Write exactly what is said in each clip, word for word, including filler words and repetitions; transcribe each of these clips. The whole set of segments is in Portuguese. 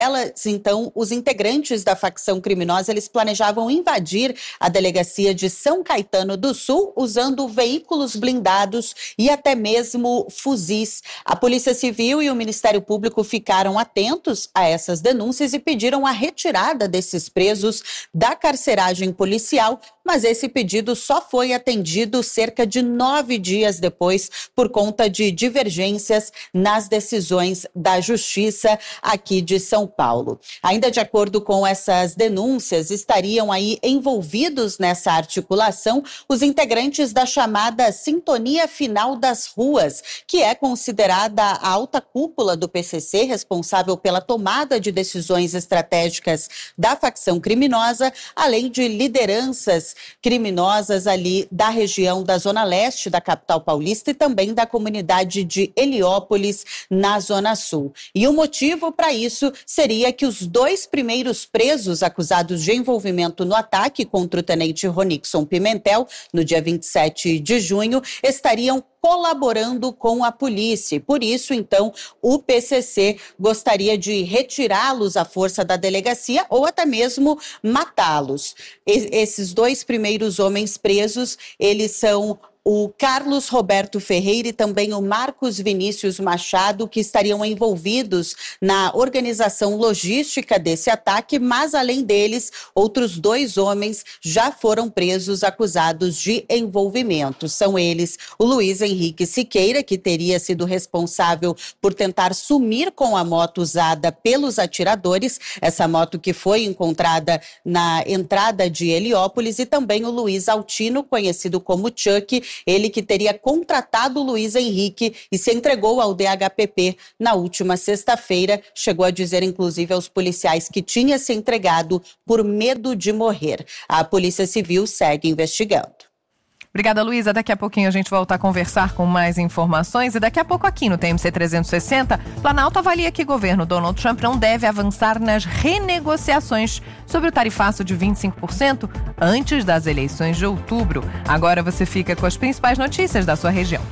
Elas, então, os integrantes da facção criminosa, eles planejavam invadir a delegacia de São Caetano do Sul usando veículos blindados e até mesmo fuzis. A Polícia Civil e o Ministério Público ficaram atentos a essas denúncias e pediram a retirada desses presos da carceragem policial, mas esse pedido só foi atendido cerca de nove dias depois por conta de divergências nas decisões da Justiça aqui de São Paulo. Ainda de acordo com essas denúncias, estariam aí envolvidos nessa articulação os integrantes da chamada Sintonia Final das Ruas, que é considerada a alta cúpula do P C C, responsável pela tomada de decisões estratégicas da facção criminosa, além de lideranças criminosas ali da região da Zona Leste da capital paulista e também da comunidade de Heliópolis, na Zona Sul. E o motivo para isso seria que os dois primeiros presos acusados de envolvimento no ataque contra o tenente Ronixon Pimentel, no dia vinte e sete de junho, estariam colaborando com a polícia. Por isso, então, o P C C gostaria de retirá-los à força da delegacia ou até mesmo matá-los. E- esses dois primeiros homens presos, eles são o Carlos Roberto Ferreira e também o Marcos Vinícius Machado, que estariam envolvidos na organização logística desse ataque, mas além deles, outros dois homens já foram presos acusados de envolvimento. São eles o Luiz Henrique Siqueira, que teria sido responsável por tentar sumir com a moto usada pelos atiradores, essa moto que foi encontrada na entrada de Heliópolis, e também o Luiz Altino, conhecido como Chuck, ele que teria contratado o Luiz Henrique e se entregou ao D H P P na última sexta-feira. Chegou a dizer, inclusive, aos policiais que tinha se entregado por medo de morrer. A Polícia Civil segue investigando. Obrigada, Luísa. Daqui a pouquinho a gente volta a conversar com mais informações. E daqui a pouco aqui no T M C trezentos e sessenta, Planalto avalia que o governo Donald Trump não deve avançar nas renegociações sobre o tarifaço de vinte e cinco por cento antes das eleições de outubro. Agora você fica com as principais notícias da sua região.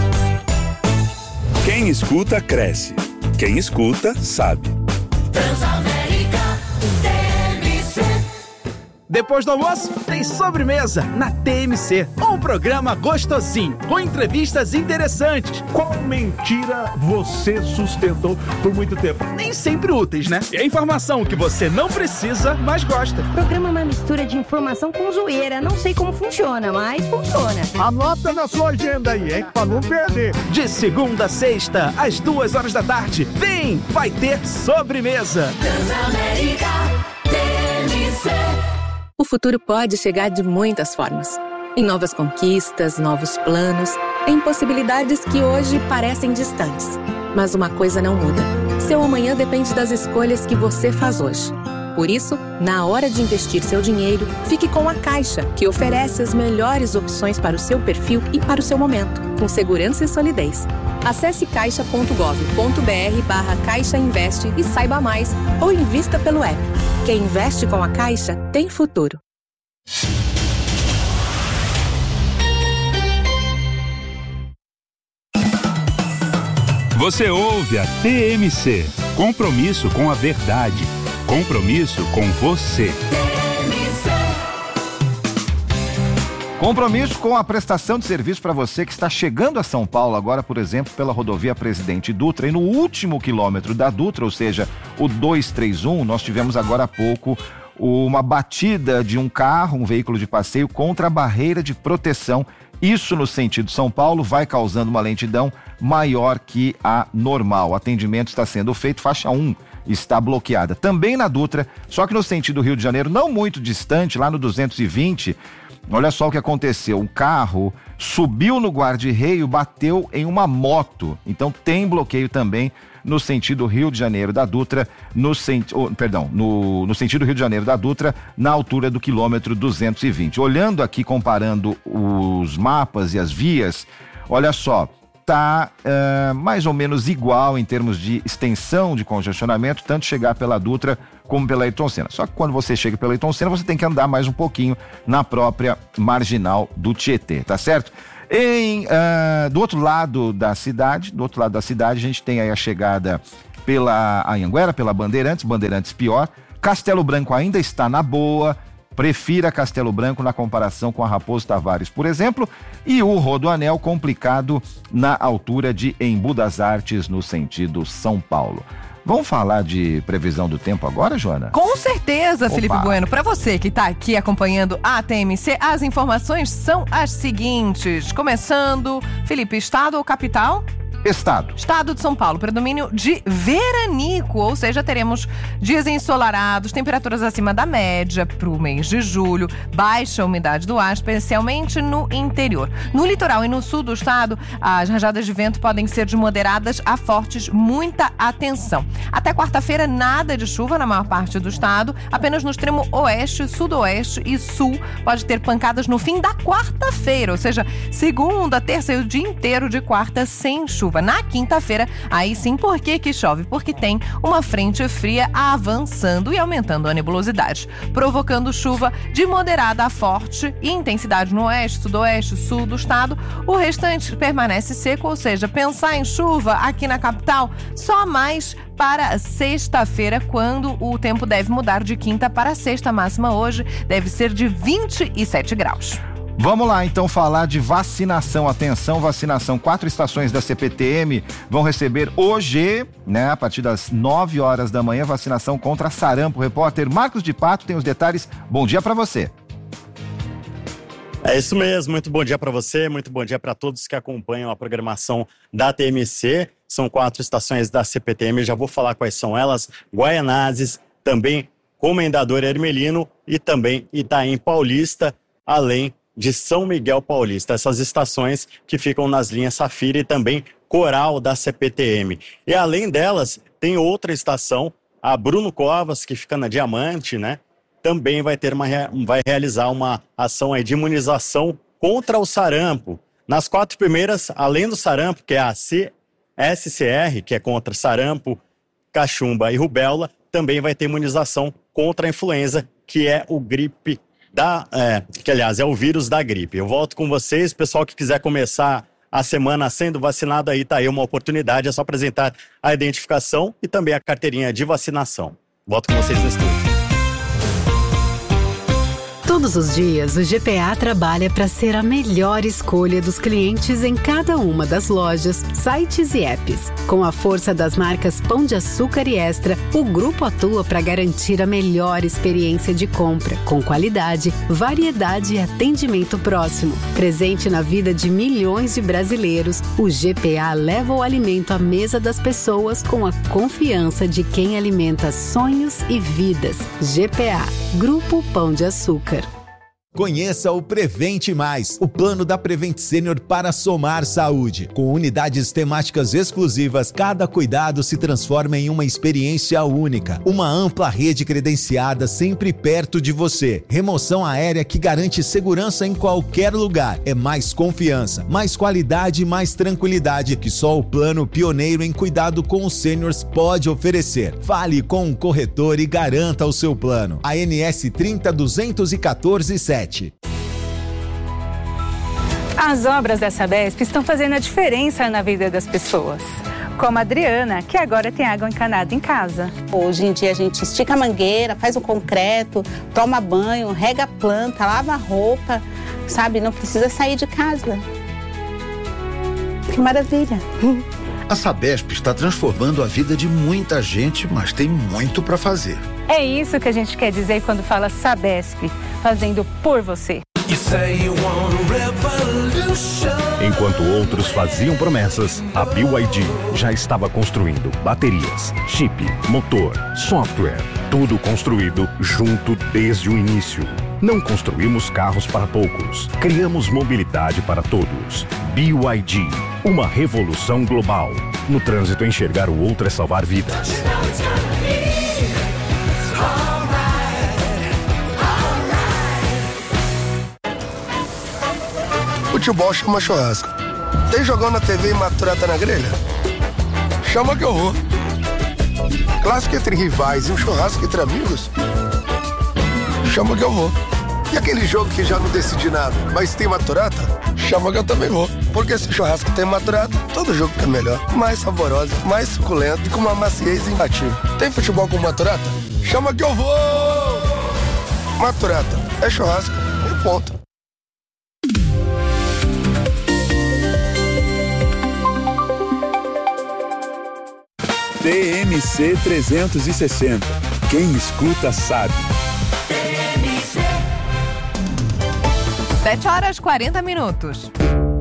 Quem escuta, cresce. Quem escuta, sabe. Transamérica, T M C. Depois do almoço, tem sobremesa na T M C. Um programa gostosinho, com entrevistas interessantes. Qual mentira você sustentou por muito tempo? Nem sempre úteis, né? E a informação que você não precisa, mas gosta. O programa é uma mistura de informação com zoeira. Não sei como funciona, mas funciona. Anota na sua agenda aí, hein? Pra não perder. De segunda a sexta, às duas horas da tarde. Vem, vai ter sobremesa. Transamérica, T M C. O futuro pode chegar de muitas formas. Em novas conquistas, novos planos, em possibilidades que hoje parecem distantes. Mas uma coisa não muda. Seu amanhã depende das escolhas que você faz hoje. Por isso, na hora de investir seu dinheiro, fique com a Caixa, que oferece as melhores opções para o seu perfil e para o seu momento, com segurança e solidez. Acesse caixa ponto gov ponto br barra Caixa Investe e saiba mais, ou invista pelo app. Quem investe com a Caixa tem futuro. Você ouve a T M C. Compromisso com a verdade. Compromisso com você. Compromisso com a prestação de serviço para você que está chegando a São Paulo agora, por exemplo, pela rodovia Presidente Dutra. E no último quilômetro da Dutra, ou seja, o duzentos e trinta e um, nós tivemos agora há pouco uma batida de um carro, um veículo de passeio, contra a barreira de proteção. Isso no sentido São Paulo vai causando uma lentidão maior que a normal. O atendimento está sendo feito, faixa um está bloqueada. Também na Dutra, só que no sentido Rio de Janeiro, não muito distante, lá no duzentos e vinte, olha só o que aconteceu. Um carro subiu no guarda-reio e bateu em uma moto. Então tem bloqueio também no sentido Rio de Janeiro da Dutra, no, senti- oh, perdão, no, no sentido Rio de Janeiro da Dutra, na altura do quilômetro duzentos e vinte. Olhando aqui, comparando os mapas e as vias, olha só, tá uh, mais ou menos igual em termos de extensão de congestionamento, tanto chegar pela Dutra como pela Ayrton Senna. Só que quando você chega pela Ayrton Senna, você tem que andar mais um pouquinho na própria marginal do Tietê, tá certo? Em, uh, do outro lado da cidade, do outro lado da cidade, a gente tem aí a chegada pela Anhanguera, pela Bandeirantes, Bandeirantes pior. Castelo Branco ainda está na boa, prefira Castelo Branco na comparação com a Raposo Tavares, por exemplo, e o Rodoanel complicado na altura de Embu das Artes, no sentido São Paulo. Vamos falar de previsão do tempo agora, Joana? Com certeza, Opa. Felipe Bueno. Para você que está aqui acompanhando a T M C, as informações são as seguintes. Começando, Felipe, estado ou capital? Estado. Estado de São Paulo, predomínio de veranico, ou seja, teremos dias ensolarados, temperaturas acima da média para o mês de julho, baixa umidade do ar, especialmente no interior. No litoral e no sul do estado, as rajadas de vento podem ser de moderadas a fortes, muita atenção. Até quarta-feira, nada de chuva na maior parte do estado, apenas no extremo oeste, sudoeste e sul pode ter pancadas no fim da quarta-feira, ou seja, segunda, terça e o dia inteiro de quarta sem chuva. Na quinta-feira, aí sim, por que que chove? Porque tem uma frente fria avançando e aumentando a nebulosidade, provocando chuva de moderada a forte e intensidade no oeste, sudoeste, sul do estado. O restante permanece seco, ou seja, pensar em chuva aqui na capital só mais para sexta-feira, quando o tempo deve mudar de quinta para sexta. Máxima hoje deve ser de vinte e sete graus. Vamos lá, então, falar de vacinação. Atenção, vacinação. Quatro estações da C P T M vão receber hoje, né, a partir das nove horas da manhã, vacinação contra sarampo. O repórter Marcos de Pato tem os detalhes. Bom dia para você. É isso mesmo, muito bom dia para você, muito bom dia para todos que acompanham a programação da T M C. São quatro estações da C P T M, já vou falar quais são elas. Guaianazes, também Comendador Hermelino e também Itaim Paulista, além de São Miguel Paulista, essas estações que ficam nas linhas Safira e também Coral da C P T M. E além delas, tem outra estação, a Bruno Covas, que fica na Diamante, né? Também vai ter uma, vai realizar uma ação aí de imunização contra o sarampo. Nas quatro primeiras, além do sarampo, que é a C S C R, que é contra sarampo, cachumba e rubéola, também vai ter imunização contra a influenza, que é o gripe Da, é, que aliás é o vírus da gripe. Eu volto com vocês, pessoal que quiser começar a semana sendo vacinado aí, tá aí uma oportunidade, é só apresentar a identificação e também a carteirinha de vacinação. Volto com vocês no estúdio. Todos os dias, o G P A trabalha para ser a melhor escolha dos clientes em cada uma das lojas, sites e apps. Com a força das marcas Pão de Açúcar e Extra, o grupo atua para garantir a melhor experiência de compra, com qualidade, variedade e atendimento próximo. Presente na vida de milhões de brasileiros, o G P A leva o alimento à mesa das pessoas com a confiança de quem alimenta sonhos e vidas. G P A, Grupo Pão de Açúcar. Conheça o Prevente Mais, o plano da Prevent Senior para somar saúde. Com unidades temáticas exclusivas, cada cuidado se transforma em uma experiência única. Uma ampla rede credenciada sempre perto de você. Remoção aérea que garante segurança em qualquer lugar. É mais confiança, mais qualidade e mais tranquilidade que só o plano pioneiro em cuidado com os sêniors pode oferecer. Fale com um corretor e garanta o seu plano. A N S trinta duzentos e quatorze sete. As obras da Sabesp estão fazendo a diferença na vida das pessoas. Como a Adriana, que agora tem água encanada em casa. Hoje em dia a gente estica a mangueira, faz o concreto, toma banho, rega a planta, lava a roupa, sabe? Não precisa sair de casa. Que maravilha! A Sabesp está transformando a vida de muita gente, mas tem muito para fazer. É isso que a gente quer dizer quando fala Sabesp, fazendo por você. Enquanto outros faziam promessas, a B Y D já estava construindo baterias, chip, motor, software, tudo construído junto desde o início. Não construímos carros para poucos, criamos mobilidade para todos. B Y D, uma revolução global. No trânsito, enxergar o outro é salvar vidas. Futebol chama churrasco. Tem jogão na T V e maturata na grelha? Chama que eu vou. Clássico entre rivais e um churrasco entre amigos? Chama que eu vou. E aquele jogo que já não decidi nada, mas tem maturata? chama que eu também vou. Porque se o churrasco tem Maturata, todo jogo fica melhor. Mais saboroso, mais suculento e com uma maciez imbatível. Tem futebol com Maturata? Chama que eu vou! Maturata, é churrasco e ponto. T M C trezentos e sessenta. Quem escuta sabe. sete horas e quarenta minutos.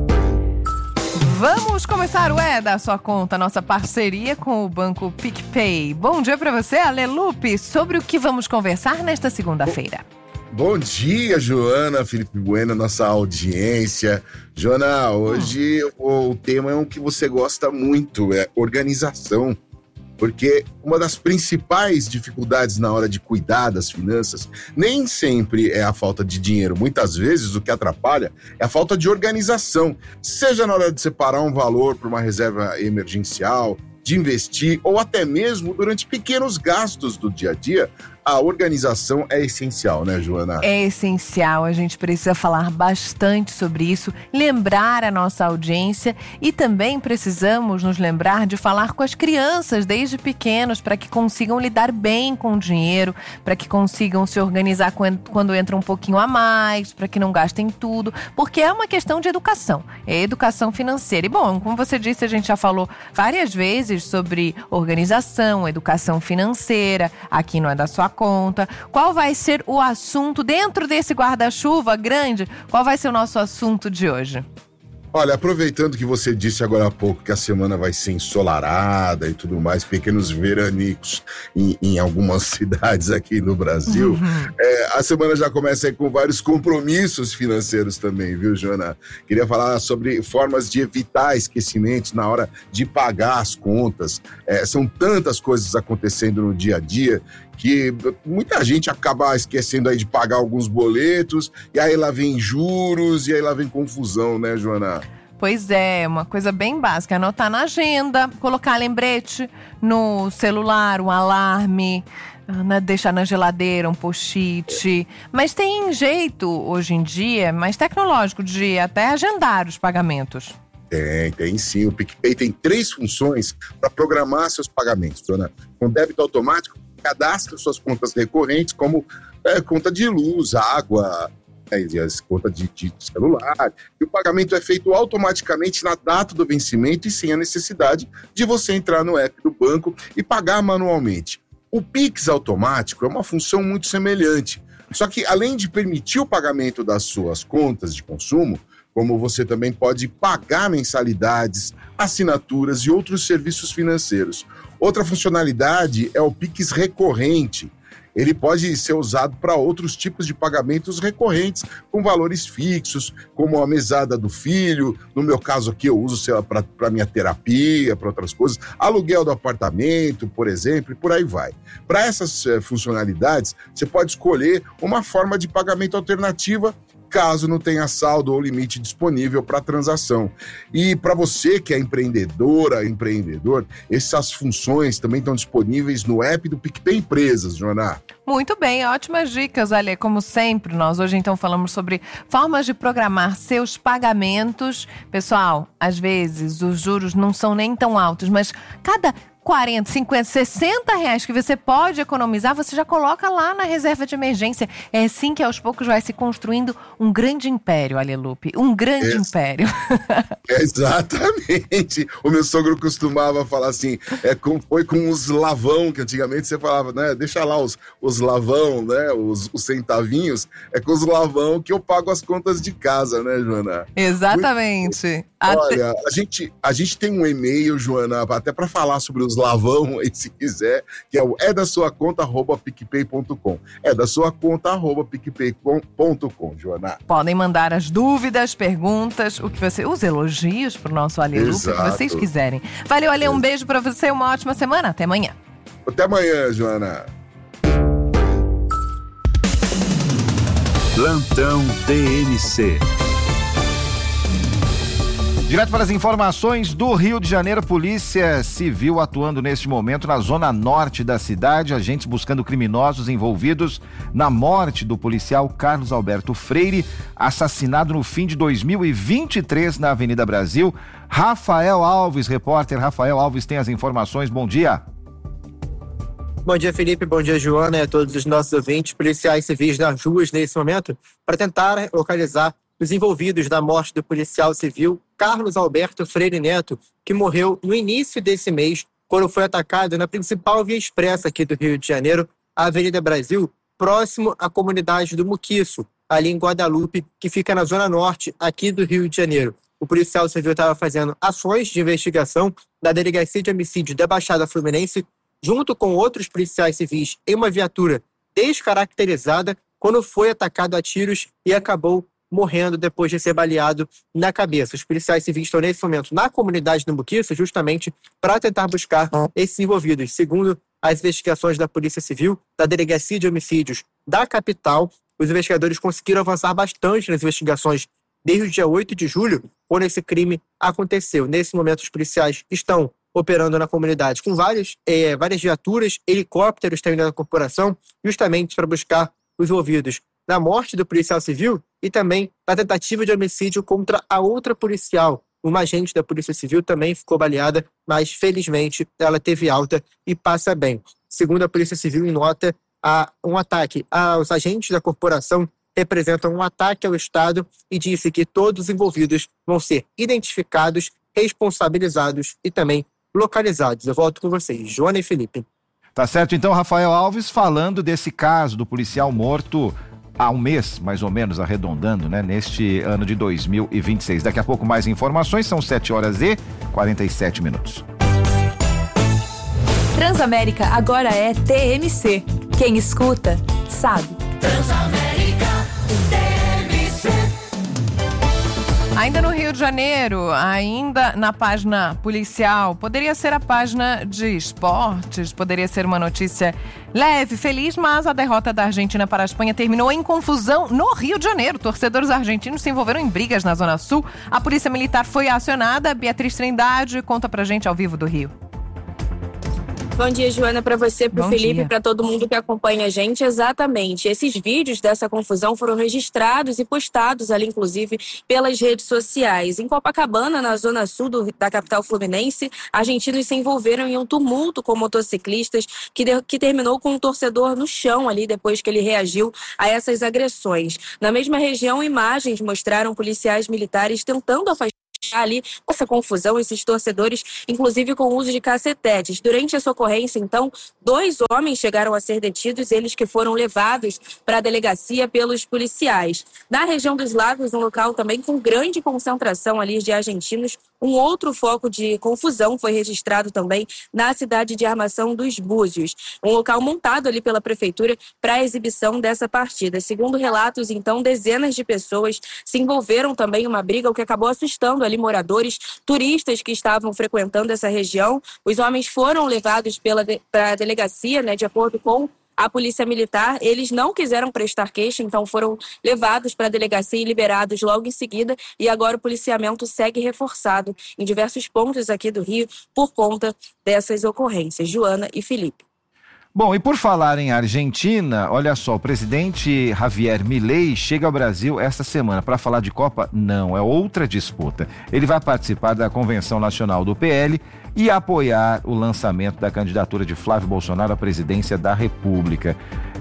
Vamos começar o É da Sua Conta, nossa parceria com o Banco PicPay. Bom dia para você, Ale Lupe, sobre o que vamos conversar nesta segunda-feira. Bom dia, Joana, Felipe Bueno, nossa audiência. Joana, hoje hum. o, o tema é um que você gosta muito, é organização. Porque uma das principais dificuldades na hora de cuidar das finanças nem sempre é a falta de dinheiro. Muitas vezes o que atrapalha é a falta de organização. Seja na hora de separar um valor para uma reserva emergencial, de investir ou até mesmo durante pequenos gastos do dia a dia, a organização é essencial, né, Joana? É essencial, a gente precisa falar bastante sobre isso, lembrar a nossa audiência e também precisamos nos lembrar de falar com as crianças desde pequenos para que consigam lidar bem com o dinheiro, para que consigam se organizar quando entra um pouquinho a mais, para que não gastem tudo, porque é uma questão de educação, é educação financeira. E bom, como você disse, a gente já falou várias vezes sobre organização, educação financeira, aqui não é da sua conta. Qual vai ser o assunto dentro desse guarda-chuva grande? Qual vai ser o nosso assunto de hoje? Olha, aproveitando que você disse agora há pouco que a semana vai ser ensolarada e tudo mais, pequenos veranicos em, em algumas cidades aqui no Brasil, uhum. é, a semana já começa aí com vários compromissos financeiros também, viu, Joana? Queria falar sobre formas de evitar esquecimentos na hora de pagar as contas. É, são tantas coisas acontecendo no dia a dia que muita gente acaba esquecendo aí de pagar alguns boletos, e aí lá vem juros, e aí lá vem confusão, né, Joana? Pois é, uma coisa bem básica, anotar na agenda, colocar lembrete no celular, um alarme, né, deixar na geladeira um post-it. Mas tem jeito, hoje em dia, mais tecnológico, de até agendar os pagamentos. Tem, tem sim. O PicPay tem três funções para programar seus pagamentos, Joana. Com débito automático, cadastre suas contas recorrentes, como é, conta de luz, água, é, e as contas de, de celular. E o pagamento é feito automaticamente na data do vencimento e sem a necessidade de você entrar no app do banco e pagar manualmente. O Pix automático é uma função muito semelhante, só que além de permitir o pagamento das suas contas de consumo, como você também pode pagar mensalidades, assinaturas e outros serviços financeiros. Outra funcionalidade é o Pix recorrente. Ele pode ser usado para outros tipos de pagamentos recorrentes, com valores fixos, como a mesada do filho, no meu caso aqui eu uso para minha terapia, para outras coisas, aluguel do apartamento, por exemplo, e por aí vai. Para essas eh, funcionalidades, você pode escolher uma forma de pagamento alternativa, caso não tenha saldo ou limite disponível para transação. E para você que é empreendedora, empreendedor, essas funções também estão disponíveis no app do PicPay Empresas, Joana. Muito bem, ótimas dicas, Ale. Como sempre, nós hoje então falamos sobre formas de programar seus pagamentos. Pessoal, às vezes os juros não são nem tão altos, mas cada quarenta, cinquenta, sessenta reais que você pode economizar, você já coloca lá na reserva de emergência. É assim que aos poucos vai se construindo um grande império, Ale Lupe. Um grande Ex- império. Exatamente. O meu sogro costumava falar assim, é com, foi com os lavão, que antigamente você falava, né? Deixa lá os, os lavão, né? Os, os centavinhos. É com os lavão que eu pago as contas de casa, né, Joana? Exatamente. Olha, a gente, a gente tem um e-mail, Joana, até para falar sobre os lavão aí, se quiser, que é o é da sua conta arroba picpay ponto com. É da sua conta arroba picpay ponto com, Joana. Podem mandar as dúvidas, perguntas, o que você, os elogios pro nosso Ale Lupe, o que vocês quiserem. Valeu, Ale, um beijo para você, uma ótima semana. Até amanhã. Até amanhã, Joana. Plantão T M C. Direto para as informações do Rio de Janeiro, Polícia Civil atuando neste momento na zona norte da cidade, agentes buscando criminosos envolvidos na morte do policial Carlos Alberto Freire, assassinado no fim de dois mil e vinte e três na Avenida Brasil. Rafael Alves, repórter Rafael Alves, tem as informações. Bom dia. Bom dia, Felipe. Bom dia, Joana, e a todos os nossos ouvintes. Policiais civis nas ruas nesse momento para tentar localizar os envolvidos na morte do policial civil Carlos Alberto Freire Neto, que morreu no início desse mês, quando foi atacado na principal via expressa aqui do Rio de Janeiro, a Avenida Brasil, próximo à comunidade do Muquiço, ali em Guadalupe, que fica na zona norte aqui do Rio de Janeiro. O policial civil estava fazendo ações de investigação da Delegacia de Homicídio da Baixada Fluminense, junto com outros policiais civis em uma viatura descaracterizada, quando foi atacado a tiros e acabou morrendo depois de ser baleado na cabeça. Os policiais civis estão nesse momento na comunidade do Muquiço justamente para tentar buscar esses envolvidos. Segundo as investigações da Polícia Civil, da Delegacia de Homicídios da capital, os investigadores conseguiram avançar bastante nas investigações desde o dia oito de julho, quando esse crime aconteceu. Nesse momento, os policiais estão operando na comunidade com várias, é, várias viaturas, helicópteros também da corporação, justamente para buscar os envolvidos na morte do policial civil e também na tentativa de homicídio contra a outra policial. Uma agente da Polícia Civil também ficou baleada, mas felizmente ela teve alta e passa bem. Segundo a Polícia Civil, em nota, a um ataque aos agentes da corporação representa um ataque ao Estado e disse que todos os envolvidos vão ser identificados, responsabilizados e também localizados. Eu volto com vocês, Joana e Felipe. Tá certo, então, Rafael Alves, falando desse caso do policial morto há um mês, mais ou menos, arredondando, né, neste ano de dois mil e vinte e seis. Daqui a pouco mais informações, são sete horas e quarenta e sete minutos. Transamérica agora é T M C. Quem escuta, sabe. Transamérica T M C. Ainda no Rio de Janeiro, ainda na página policial, poderia ser a página de esportes, poderia ser uma notícia leve, feliz, mas a derrota da Argentina para a Espanha terminou em confusão no Rio de Janeiro. Torcedores argentinos se envolveram em brigas na Zona Sul. A Polícia Militar foi acionada. Beatriz Trindade conta pra gente ao vivo do Rio. Bom dia, Joana, para você, para o Felipe, para todo mundo que acompanha a gente. Exatamente. Esses vídeos dessa confusão foram registrados e postados ali, inclusive, pelas redes sociais. Em Copacabana, na zona sul do, da capital fluminense, argentinos se envolveram em um tumulto com motociclistas que, de, que terminou com um torcedor no chão ali depois que ele reagiu a essas agressões. Na mesma região, imagens mostraram policiais militares tentando afastar ali essa confusão, esses torcedores, inclusive com o uso de cacetetes. Durante essa ocorrência, então, dois homens chegaram a ser detidos, eles que foram levados para a delegacia pelos policiais. Na região dos Lagos, um local também com grande concentração ali de argentinos, um outro foco de confusão foi registrado também na cidade de Armação dos Búzios, um local montado ali pela prefeitura para a exibição dessa partida. Segundo relatos, então, dezenas de pessoas se envolveram também em uma briga, o que acabou assustando ali moradores, turistas que estavam frequentando essa região. Os homens foram levados pela de, para a delegacia, né, de acordo com a Polícia Militar. Eles não quiseram prestar queixa, então foram levados para a delegacia e liberados logo em seguida. E agora o policiamento segue reforçado em diversos pontos aqui do Rio por conta dessas ocorrências. Joana e Felipe. Bom, e por falar em Argentina, olha só, o presidente Javier Milei chega ao Brasil esta semana para falar de Copa? Não, é outra disputa. Ele vai participar da Convenção Nacional do P L e apoiar o lançamento da candidatura de Flávio Bolsonaro à presidência da República.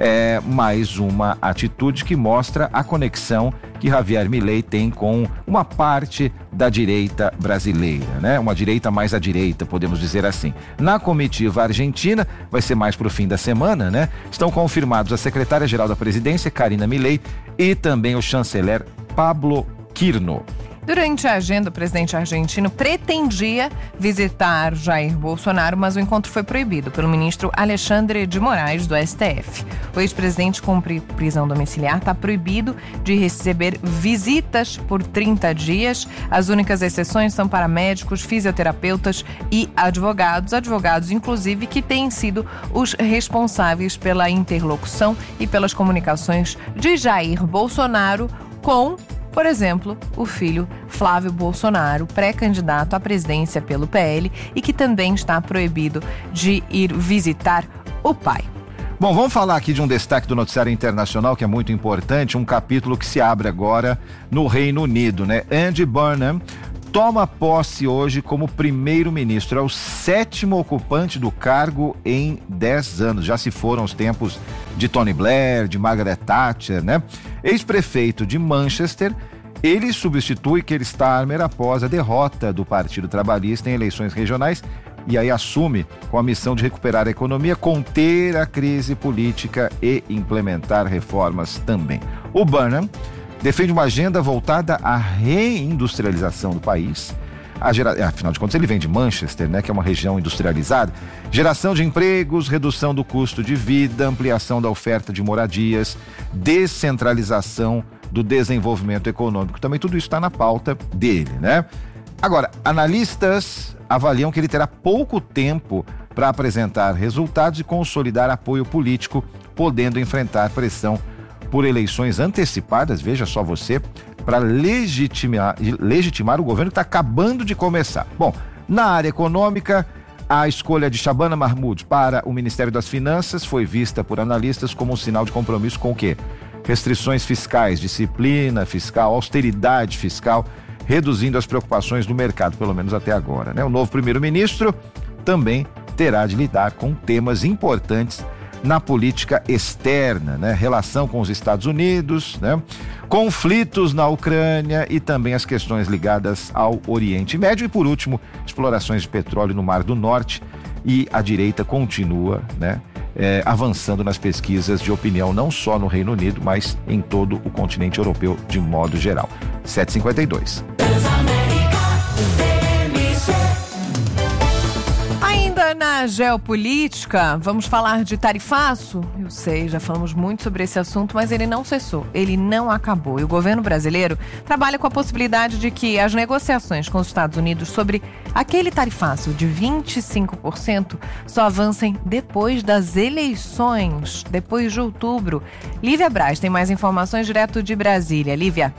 É mais uma atitude que mostra a conexão que Javier Milei tem com uma parte da direita brasileira, né? Uma direita mais à direita, podemos dizer assim. Na comitiva argentina, vai ser mais para o fim da semana, né? Estão confirmados a secretária-geral da presidência, Karina Milei, e também o chanceler Pablo Quirno. Durante a agenda, o presidente argentino pretendia visitar Jair Bolsonaro, mas o encontro foi proibido pelo ministro Alexandre de Moraes, do S T F. O ex-presidente cumpre prisão domiciliar, está proibido de receber visitas por trinta dias. As únicas exceções são para médicos, fisioterapeutas e advogados. Advogados, inclusive, que têm sido os responsáveis pela interlocução e pelas comunicações de Jair Bolsonaro com Por exemplo, o filho Flávio Bolsonaro, pré-candidato à presidência pelo P L e que também está proibido de ir visitar o pai. Bom, vamos falar aqui de um destaque do noticiário internacional que é muito importante, um capítulo que se abre agora no Reino Unido, né? Andy Burnham toma posse hoje como primeiro-ministro, é o sétimo ocupante do cargo em dez anos. Já se foram os tempos de Tony Blair, de Margaret Thatcher, né? Ex-prefeito de Manchester, ele substitui Keir Starmer após a derrota do Partido Trabalhista em eleições regionais e aí assume com a missão de recuperar a economia, conter a crise política e implementar reformas também. O Burnham defende uma agenda voltada à reindustrialização do país. A gera... Afinal de contas, ele vem de Manchester, né, que é uma região industrializada. Geração de empregos, redução do custo de vida, ampliação da oferta de moradias, descentralização do desenvolvimento econômico. Também tudo isso está na pauta dele, né? Agora, analistas avaliam que ele terá pouco tempo para apresentar resultados e consolidar apoio político, podendo enfrentar pressão por eleições antecipadas, veja só você, para legitimar, legitimar o governo que está acabando de começar. Bom, na área econômica, a escolha de Shabana Mahmood para o Ministério das Finanças foi vista por analistas como um sinal de compromisso com o quê? Restrições fiscais, disciplina fiscal, austeridade fiscal, reduzindo as preocupações do mercado, pelo menos até agora, né? O novo primeiro-ministro também terá de lidar com temas importantes na política externa, né? Relação com os Estados Unidos, né? Conflitos na Ucrânia e também as questões ligadas ao Oriente Médio e, por último, explorações de petróleo no Mar do Norte. E a direita continua, né, é, avançando nas pesquisas de opinião, não só no Reino Unido, mas em todo o continente europeu de modo geral. sete e cinquenta e dois. Ainda na geopolítica, vamos falar de tarifaço? Eu sei, já falamos muito sobre esse assunto, mas ele não cessou, ele não acabou. E o governo brasileiro trabalha com a possibilidade de que as negociações com os Estados Unidos sobre aquele tarifaço de vinte e cinco por cento só avancem depois das eleições, depois de outubro. Lívia Braz tem mais informações direto de Brasília. Lívia.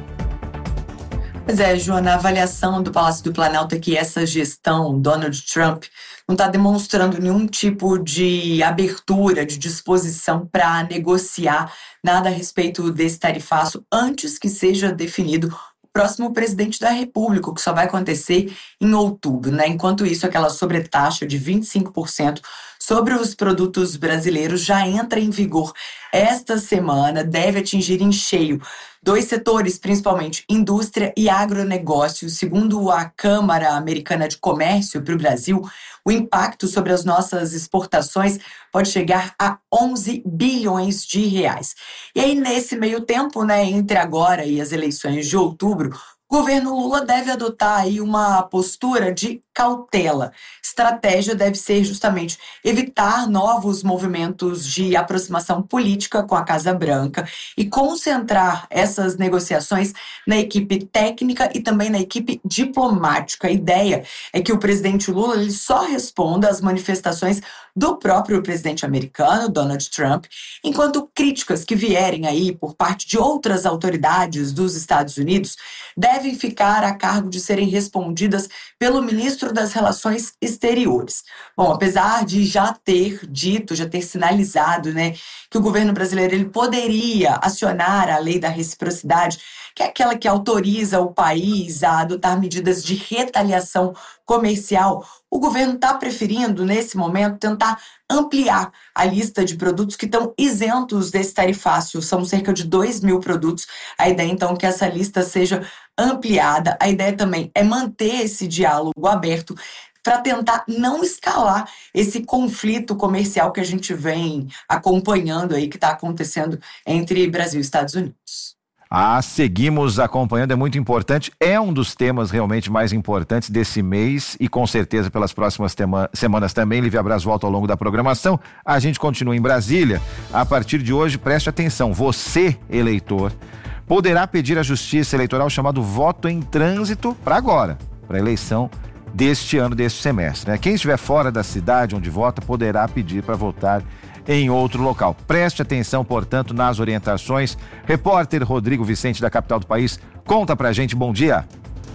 Pois é, Joana, a avaliação do Palácio do Planalto é que essa gestão, Donald Trump, não está demonstrando nenhum tipo de abertura, de disposição para negociar nada a respeito desse tarifaço antes que seja definido o próximo presidente da República, o que só vai acontecer em outubro, né? Enquanto isso, aquela sobretaxa de vinte e cinco por cento sobre os produtos brasileiros já entra em vigor esta semana, deve atingir em cheio dois setores, principalmente indústria e agronegócio. Segundo a Câmara Americana de Comércio para o Brasil, o impacto sobre as nossas exportações pode chegar a onze bilhões de reais. E aí, nesse meio tempo, né, entre agora e as eleições de outubro, o governo Lula deve adotar aí uma postura de cautela. Estratégia deve ser justamente evitar novos movimentos de aproximação política com a Casa Branca e concentrar essas negociações na equipe técnica e também na equipe diplomática. A ideia é que o presidente Lula ele só responda às manifestações do próprio presidente americano, Donald Trump, enquanto críticas que vierem aí por parte de outras autoridades dos Estados Unidos devem ficar a cargo de serem respondidas pelo ministro das Relações Exteriores. Bom, apesar de já ter dito, já ter sinalizado, né, que o governo brasileiro ele poderia acionar a lei da reciprocidade, que é aquela que autoriza o país a adotar medidas de retaliação comercial, o governo está preferindo, nesse momento, tentar ampliar a lista de produtos que estão isentos desse tarifácio. São cerca de dois mil produtos. A ideia, então, é que essa lista seja ampliada. A ideia também é manter esse diálogo aberto para tentar não escalar esse conflito comercial que a gente vem acompanhando aí, que está acontecendo entre Brasil e Estados Unidos. Ah, seguimos acompanhando, é muito importante, é um dos temas realmente mais importantes desse mês e com certeza pelas próximas tema, semanas também. Lívia Braz volta ao longo da programação. A gente continua em Brasília. A partir de hoje, preste atenção, você, eleitor, poderá pedir à Justiça Eleitoral chamado voto em trânsito para agora, para a eleição deste ano, deste semestre, né? Quem estiver fora da cidade onde vota poderá pedir para votar em outro local. Preste atenção, portanto, nas orientações. Repórter Rodrigo Vicente, da capital do país, conta pra gente. Bom dia.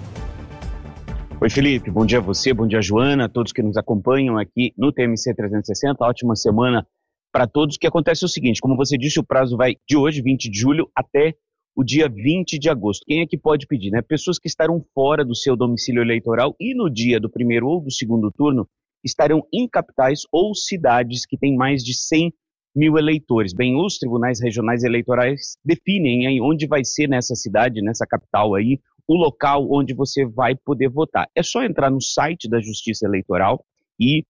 Oi, Felipe, bom dia a você, bom dia, Joana, a todos que nos acompanham aqui no T M C trezentos e sessenta, ótima semana para todos. O que acontece é o seguinte, como você disse, o prazo vai de hoje, vinte de julho, até o dia vinte de agosto. Quem é que pode pedir, né? Pessoas que estarão fora do seu domicílio eleitoral e no dia do primeiro ou do segundo turno estarão em capitais ou cidades que têm mais de cem mil eleitores. Bem, os tribunais regionais eleitorais definem aí onde vai ser nessa cidade, nessa capital aí, o local onde você vai poder votar. É só entrar no site da Justiça Eleitoral e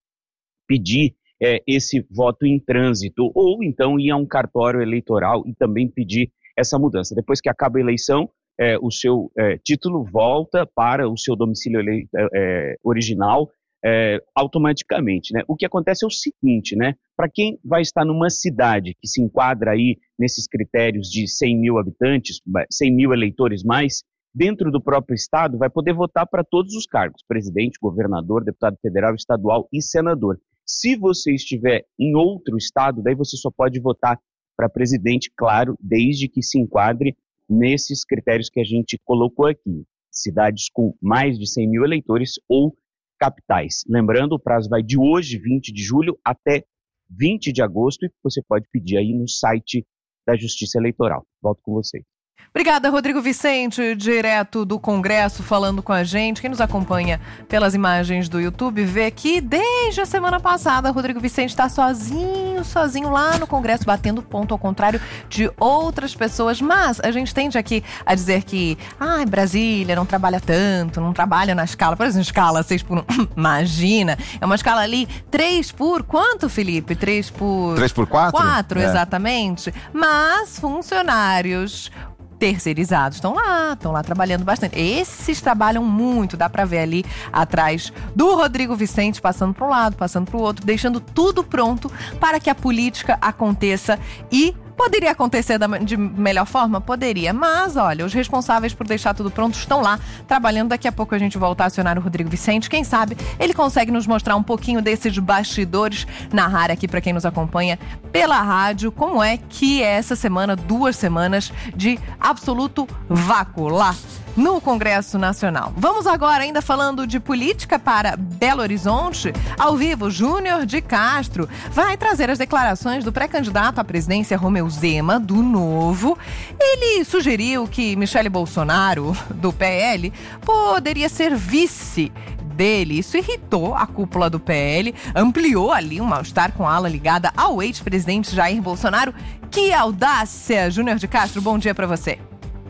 pedir é, esse voto em trânsito, ou então ir a um cartório eleitoral e também pedir essa mudança. Depois que acaba a eleição, é, o seu é, título volta para o seu domicílio ele, é, original é, automaticamente, né? O que acontece é o seguinte, né? Para quem vai estar numa cidade que se enquadra aí nesses critérios de cem mil habitantes, cem mil eleitores mais, dentro do próprio estado, vai poder votar para todos os cargos, presidente, governador, deputado federal, estadual e senador. Se você estiver em outro estado, daí você só pode votar para presidente, claro, desde que se enquadre nesses critérios que a gente colocou aqui. Cidades com mais de cem mil eleitores ou capitais. Lembrando, o prazo vai de hoje, vinte de julho, até vinte de agosto, e você pode pedir aí no site da Justiça Eleitoral. Volto com vocês. Obrigada, Rodrigo Vicente, direto do Congresso, falando com a gente. Quem nos acompanha pelas imagens do YouTube vê que desde a semana passada, Rodrigo Vicente está sozinho, sozinho lá no Congresso, batendo ponto, ao contrário de outras pessoas. Mas a gente tende aqui a dizer que ah, Brasília não trabalha tanto, não trabalha na escala, por exemplo, escala seis por um. Imagina, é uma escala ali três por quanto, Felipe? três por... três por quatro? quatro, é. Exatamente. Mas funcionários terceirizados estão lá, estão lá trabalhando bastante. Esses trabalham muito, dá pra ver ali atrás do Rodrigo Vicente, passando para um lado, passando para o outro, deixando tudo pronto para que a política aconteça. E poderia acontecer de melhor forma? Poderia, mas olha, os responsáveis por deixar tudo pronto estão lá, trabalhando. Daqui a pouco a gente volta a acionar o Rodrigo Vicente. Quem sabe ele consegue nos mostrar um pouquinho desses bastidores, narrar aqui para quem nos acompanha pela rádio, como é que é essa semana, duas semanas de absoluto vácuo lá no Congresso Nacional. Vamos agora, ainda falando de política, para Belo Horizonte. Ao vivo, Júnior de Castro vai trazer as declarações do pré-candidato à presidência Romeu Zema, do Novo. Ele sugeriu que Michele Bolsonaro, do P L, poderia ser vice dele. Isso irritou a cúpula do P L, ampliou ali um mal-estar com a ala ligada ao ex-presidente Jair Bolsonaro. Que audácia! Júnior de Castro, bom dia para você.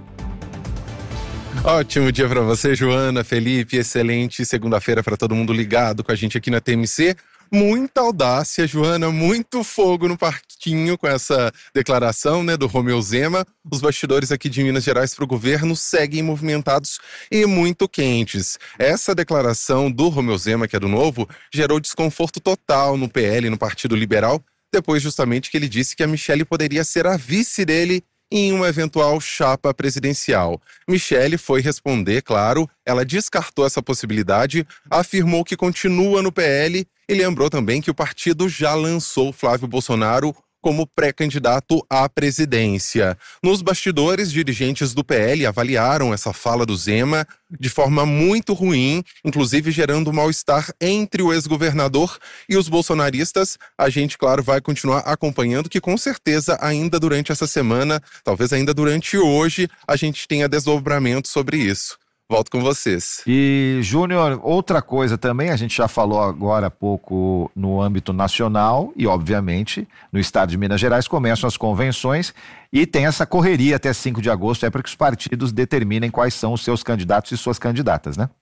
Ótimo dia para você, Joana, Felipe, excelente segunda-feira para todo mundo ligado com a gente aqui na T M C. Muita audácia, Joana, muito fogo no parquinho com essa declaração, né, do Romeu Zema. Os bastidores aqui de Minas Gerais para o governo seguem movimentados e muito quentes. Essa declaração do Romeu Zema, que é do Novo, gerou desconforto total no P L, no Partido Liberal, depois justamente que ele disse que a Michele poderia ser a vice dele em uma eventual chapa presidencial. Michele foi responder, claro, ela descartou essa possibilidade, afirmou que continua no P L e lembrou também que o partido já lançou Flávio Bolsonaro como pré-candidato à presidência. Nos bastidores, dirigentes do P L avaliaram essa fala do Zema de forma muito ruim, inclusive gerando mal-estar entre o ex-governador e os bolsonaristas. A gente, claro, vai continuar acompanhando, que com certeza ainda durante essa semana, talvez ainda durante hoje, a gente tenha desdobramento sobre isso. Volto com vocês. E, Júnior, outra coisa também, a gente já falou agora há pouco no âmbito nacional e, obviamente, no estado de Minas Gerais começam as convenções e tem essa correria até cinco de agosto, é para que os partidos determinem quais são os seus candidatos e suas candidatas, né?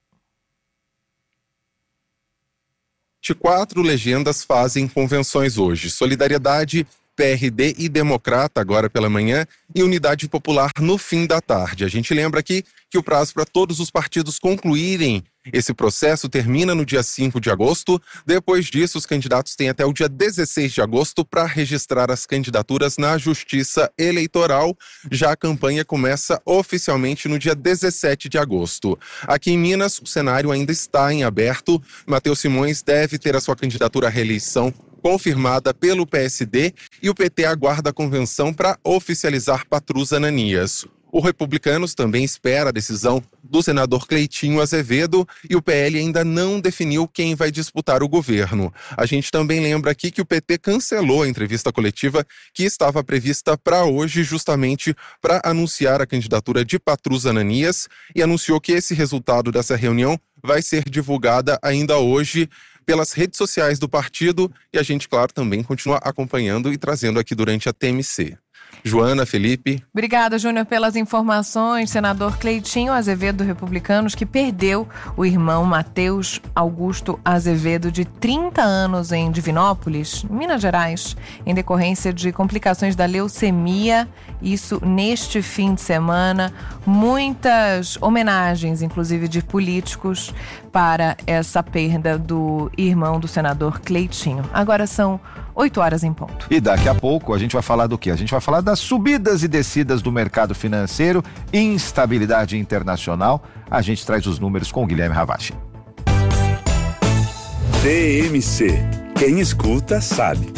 De quatro legendas fazem convenções hoje. Solidariedade, P R D e Democrata agora pela manhã e Unidade Popular no fim da tarde. A gente lembra aqui que o prazo para todos os partidos concluírem Esse processo termina no dia cinco de agosto. Depois disso, os candidatos têm até o dia dezesseis de agosto para registrar as candidaturas na Justiça Eleitoral. Já a campanha começa oficialmente no dia dezessete de agosto. Aqui em Minas, o cenário ainda está em aberto. Matheus Simões deve ter a sua candidatura à reeleição confirmada pelo P S D e o P T aguarda a convenção para oficializar Patrus Ananias. O Republicanos também espera a decisão do senador Cleitinho Azevedo e o P L ainda não definiu quem vai disputar o governo. A gente também lembra aqui que o P T cancelou a entrevista coletiva que estava prevista para hoje, justamente para anunciar a candidatura de Patrus Ananias, e anunciou que esse resultado dessa reunião vai ser divulgada ainda hoje pelas redes sociais do partido, e a gente, claro, também continua acompanhando e trazendo aqui durante a T M C. Joana, Felipe. Obrigada, Júnior, pelas informações. Senador Cleitinho Azevedo, do Republicanos, que perdeu o irmão Matheus Augusto Azevedo, de trinta anos, em Divinópolis, Minas Gerais, em decorrência de complicações da leucemia. Isso neste fim de semana. Muitas homenagens, inclusive de políticos, para essa perda do irmão do senador Cleitinho. Agora são oito horas em ponto. E daqui a pouco a gente vai falar do quê? A gente vai falar das subidas e descidas do mercado financeiro, instabilidade internacional. A gente traz os números com o Guilherme Ravache. T M C. Quem escuta sabe.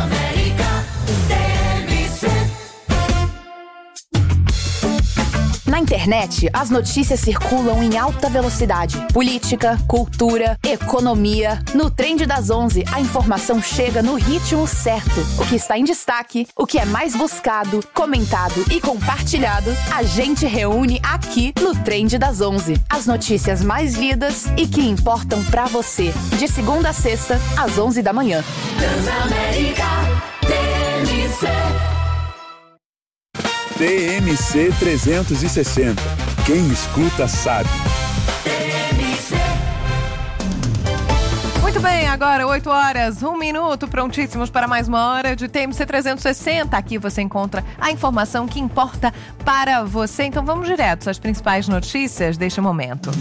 Na internet, as notícias circulam em alta velocidade. Política, cultura, economia. No Trend das onze, a informação chega no ritmo certo. O que está em destaque, o que é mais buscado, comentado e compartilhado, a gente reúne aqui no Trend das onze. As notícias mais lidas e que importam pra você. De segunda a sexta, às onze da manhã. Transamérica T M C. T M C trezentos e sessenta. Quem escuta sabe. Muito bem, agora oito horas, um minuto, prontíssimos para mais uma hora de T M C trezentos e sessenta. Aqui você encontra a informação que importa para você. Então vamos direto às principais notícias deste momento.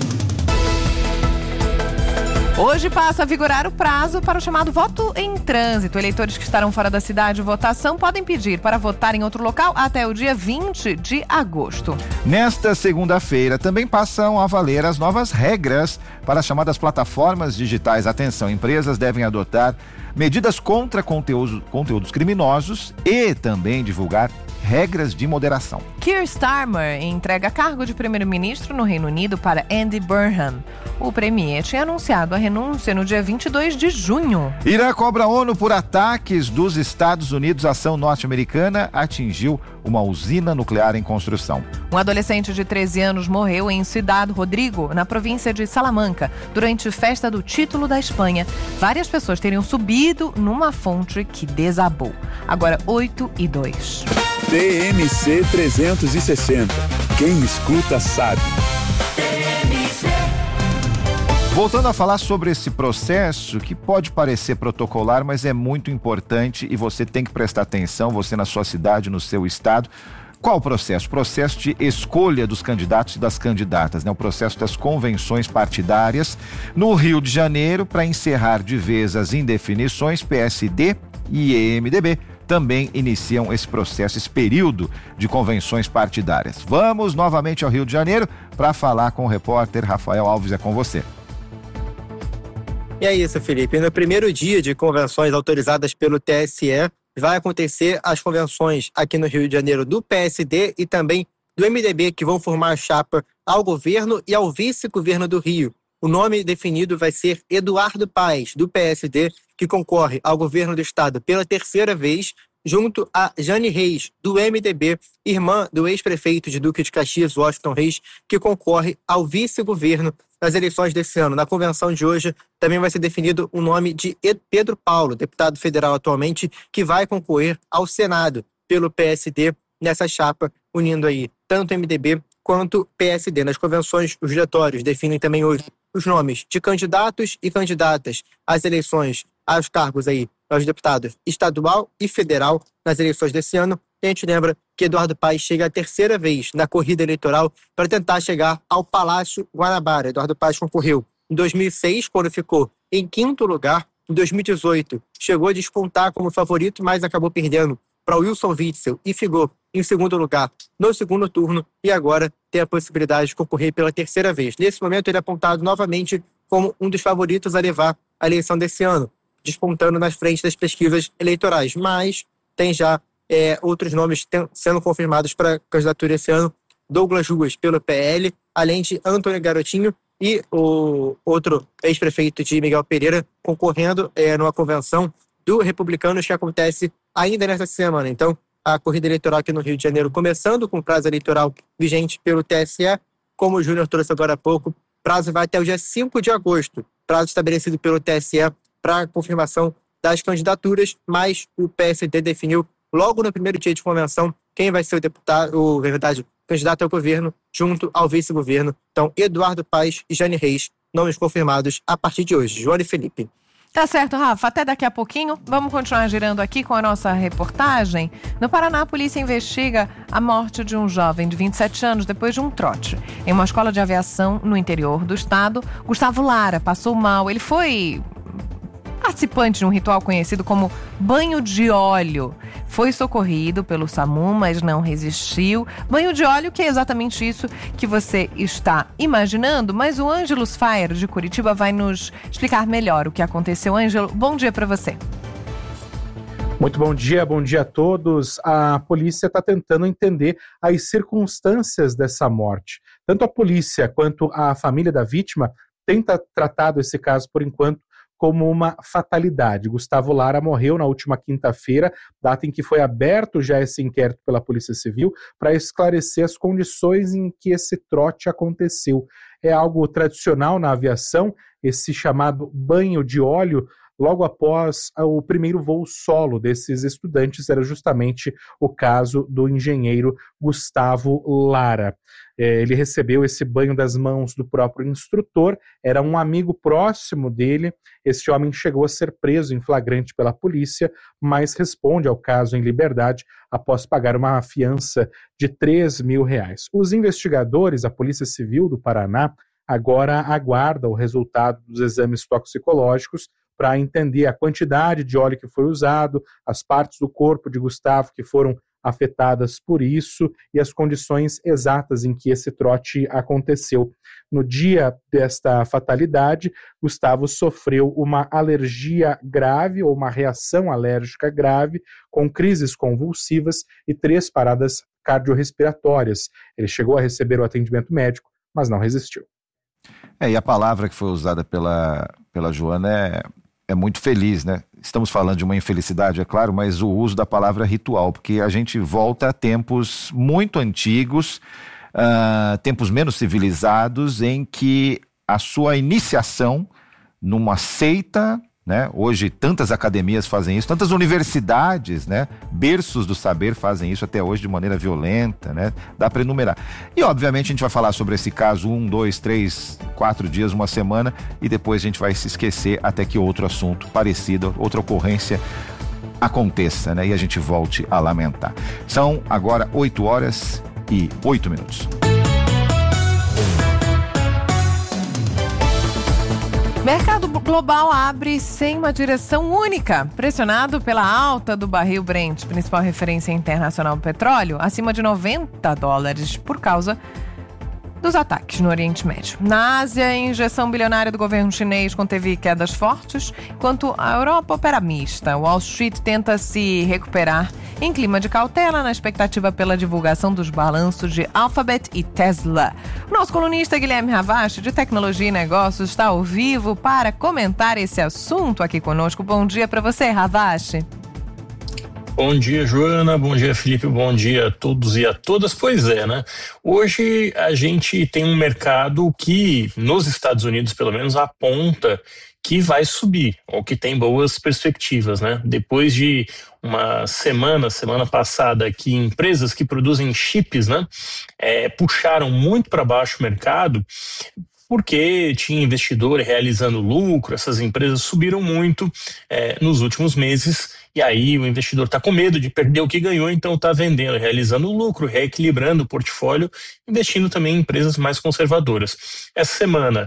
Hoje passa a vigorar o prazo para o chamado voto em trânsito. Eleitores que estarão fora da cidade de votação podem pedir para votar em outro local até o dia vinte de agosto. Nesta segunda-feira também passam a valer as novas regras para as chamadas plataformas digitais. Atenção, empresas devem adotar medidas contra conteúdos, conteúdos criminosos e também divulgar regras de moderação. Keir Starmer entrega cargo de primeiro-ministro no Reino Unido para Andy Burnham. O premier tinha anunciado a renúncia no dia vinte e dois de junho. Irã cobra a ONU por ataques dos Estados Unidos. A ação norte-americana atingiu uma usina nuclear em construção. Um adolescente de treze anos morreu em Ciudad Rodrigo, na província de Salamanca, durante festa do título da Espanha. Várias pessoas teriam subido numa fonte que desabou. Agora oito e dois. T M C trezentos e sessenta. Quem escuta sabe. Voltando a falar sobre esse processo que pode parecer protocolar, mas é muito importante e você tem que prestar atenção, você na sua cidade, no seu estado. Qual o processo? O processo de escolha dos candidatos e das candidatas, né? O processo das convenções partidárias. No Rio de Janeiro, para encerrar de vez as indefinições, P S D e M D B também iniciam esse processo, esse período de convenções partidárias. Vamos novamente ao Rio de Janeiro para falar com o repórter Rafael Alves. É com você. E é isso, Felipe. No primeiro dia de convenções autorizadas pelo T S E, vai acontecer as convenções aqui no Rio de Janeiro do P S D e também do M D B, que vão formar a chapa ao governo e ao vice-governo do Rio. O nome definido vai ser Eduardo Paes, do P S D, que concorre ao governo do estado pela terceira vez, junto a Jane Reis, do M D B, irmã do ex-prefeito de Duque de Caxias, Washington Reis, que concorre ao vice-governo nas eleições desse ano. Na convenção de hoje também vai ser definido o nome de Pedro Paulo, deputado federal atualmente, que vai concorrer ao Senado pelo P S D nessa chapa, unindo aí tanto M D B quanto P S D. Nas convenções, os diretórios definem também hoje os nomes de candidatos e candidatas às eleições, aos cargos aí, aos deputados estadual e federal nas eleições desse ano. E a gente lembra que Eduardo Paes chega a terceira vez na corrida eleitoral para tentar chegar ao Palácio Guanabara. Eduardo Paes concorreu em dois mil e seis, quando ficou em quinto lugar. Em dois mil e dezoito, chegou a despontar como favorito, mas acabou perdendo para Wilson Witzel e ficou em segundo lugar no segundo turno e agora tem a possibilidade de concorrer pela terceira vez. Nesse momento, ele é apontado novamente como um dos favoritos a levar a eleição desse ano, despontando nas frentes das pesquisas eleitorais. Mas tem já é, outros nomes tem, sendo confirmados para a candidatura esse ano. Douglas Ruas, pelo P L, além de Antônio Garotinho e o outro ex-prefeito de Miguel Pereira concorrendo é, numa convenção do Republicanos que acontece ainda nesta semana. Então, a corrida eleitoral aqui no Rio de Janeiro começando com prazo eleitoral vigente pelo T S E, como o Júnior trouxe agora há pouco, prazo vai até o dia cinco de agosto, prazo estabelecido pelo T S E para a confirmação das candidaturas, mas o P S D definiu logo no primeiro dia de convenção quem vai ser o deputado, o verdade, candidato ao governo, junto ao vice-governo. Então, Eduardo Paes e Jane Reis, nomes confirmados a partir de hoje. Joana e Felipe. Tá certo, Rafa. Até daqui a pouquinho. Vamos continuar girando aqui com a nossa reportagem. No Paraná, a polícia investiga a morte de um jovem de vinte e sete anos depois de um trote. Em uma escola de aviação no interior do estado, Gustavo Lara passou mal. Ele foi participante de um ritual conhecido como banho de óleo. Foi socorrido pelo SAMU, mas não resistiu. Banho de óleo, que é exatamente isso que você está imaginando, mas o Ângelos Fire de Curitiba vai nos explicar melhor o que aconteceu. Ângelo, bom dia para você. Muito bom dia, bom dia a todos. A polícia está tentando entender as circunstâncias dessa morte. Tanto a polícia quanto a família da vítima têm tratado esse caso, por enquanto, como uma fatalidade. Gustavo Lara morreu na última quinta-feira, data em que foi aberto já esse inquérito pela Polícia Civil para esclarecer as condições em que esse trote aconteceu. É algo tradicional na aviação, esse chamado banho de óleo, logo após o primeiro voo solo desses estudantes, era justamente o caso do engenheiro Gustavo Lara. É, ele recebeu esse banho das mãos do próprio instrutor, era um amigo próximo dele. Esse homem chegou a ser preso em flagrante pela polícia, mas responde ao caso em liberdade após pagar uma fiança de três mil reais. Os investigadores, a Polícia Civil do Paraná, agora aguardam o resultado dos exames toxicológicos para entender a quantidade de óleo que foi usado, as partes do corpo de Gustavo que foram afetadas por isso e as condições exatas em que esse trote aconteceu. No dia desta fatalidade, Gustavo sofreu uma alergia grave ou uma reação alérgica grave, com crises convulsivas e três paradas cardiorrespiratórias. Ele chegou a receber o atendimento médico, mas não resistiu. É, e a palavra que foi usada pela, pela Joana é, é muito feliz, né? Estamos falando de uma infelicidade, é claro, mas o uso da palavra ritual, porque a gente volta a tempos muito antigos, uh, tempos menos civilizados, em que a sua iniciação numa seita, né? Hoje tantas academias fazem isso, tantas universidades, né? Berços do saber fazem isso até hoje de maneira violenta, né? Dá para enumerar. E obviamente a gente vai falar sobre esse caso um, dois, três, quatro dias, uma semana, e depois a gente vai se esquecer até que outro assunto parecido, outra ocorrência aconteça, né? E a gente volte a lamentar. São agora oito horas e oito minutos. Mercado global abre sem uma direção única, pressionado pela alta do barril Brent, principal referência internacional do petróleo, acima de noventa dólares por causa dos ataques no Oriente Médio. Na Ásia, a injeção bilionária do governo chinês conteve quedas fortes, enquanto a Europa opera mista. Wall Street tenta se recuperar em clima de cautela na expectativa pela divulgação dos balanços de Alphabet e Tesla. O nosso colunista Guilherme Ravache, de Tecnologia e Negócios, está ao vivo para comentar esse assunto aqui conosco. Bom dia para você, Ravache. Bom dia, Joana. Bom dia, Felipe. Bom dia a todos e a todas. Pois é, né? Hoje a gente tem um mercado que, nos Estados Unidos, pelo menos, aponta que vai subir, ou que tem boas perspectivas, né? Depois de uma semana, semana passada, que empresas que produzem chips, né, é, puxaram muito para baixo o mercado, porque tinha investidor realizando lucro, essas empresas subiram muito é, nos últimos meses, e aí o investidor está com medo de perder o que ganhou, então está vendendo, realizando lucro, reequilibrando o portfólio, investindo também em empresas mais conservadoras. Essa semana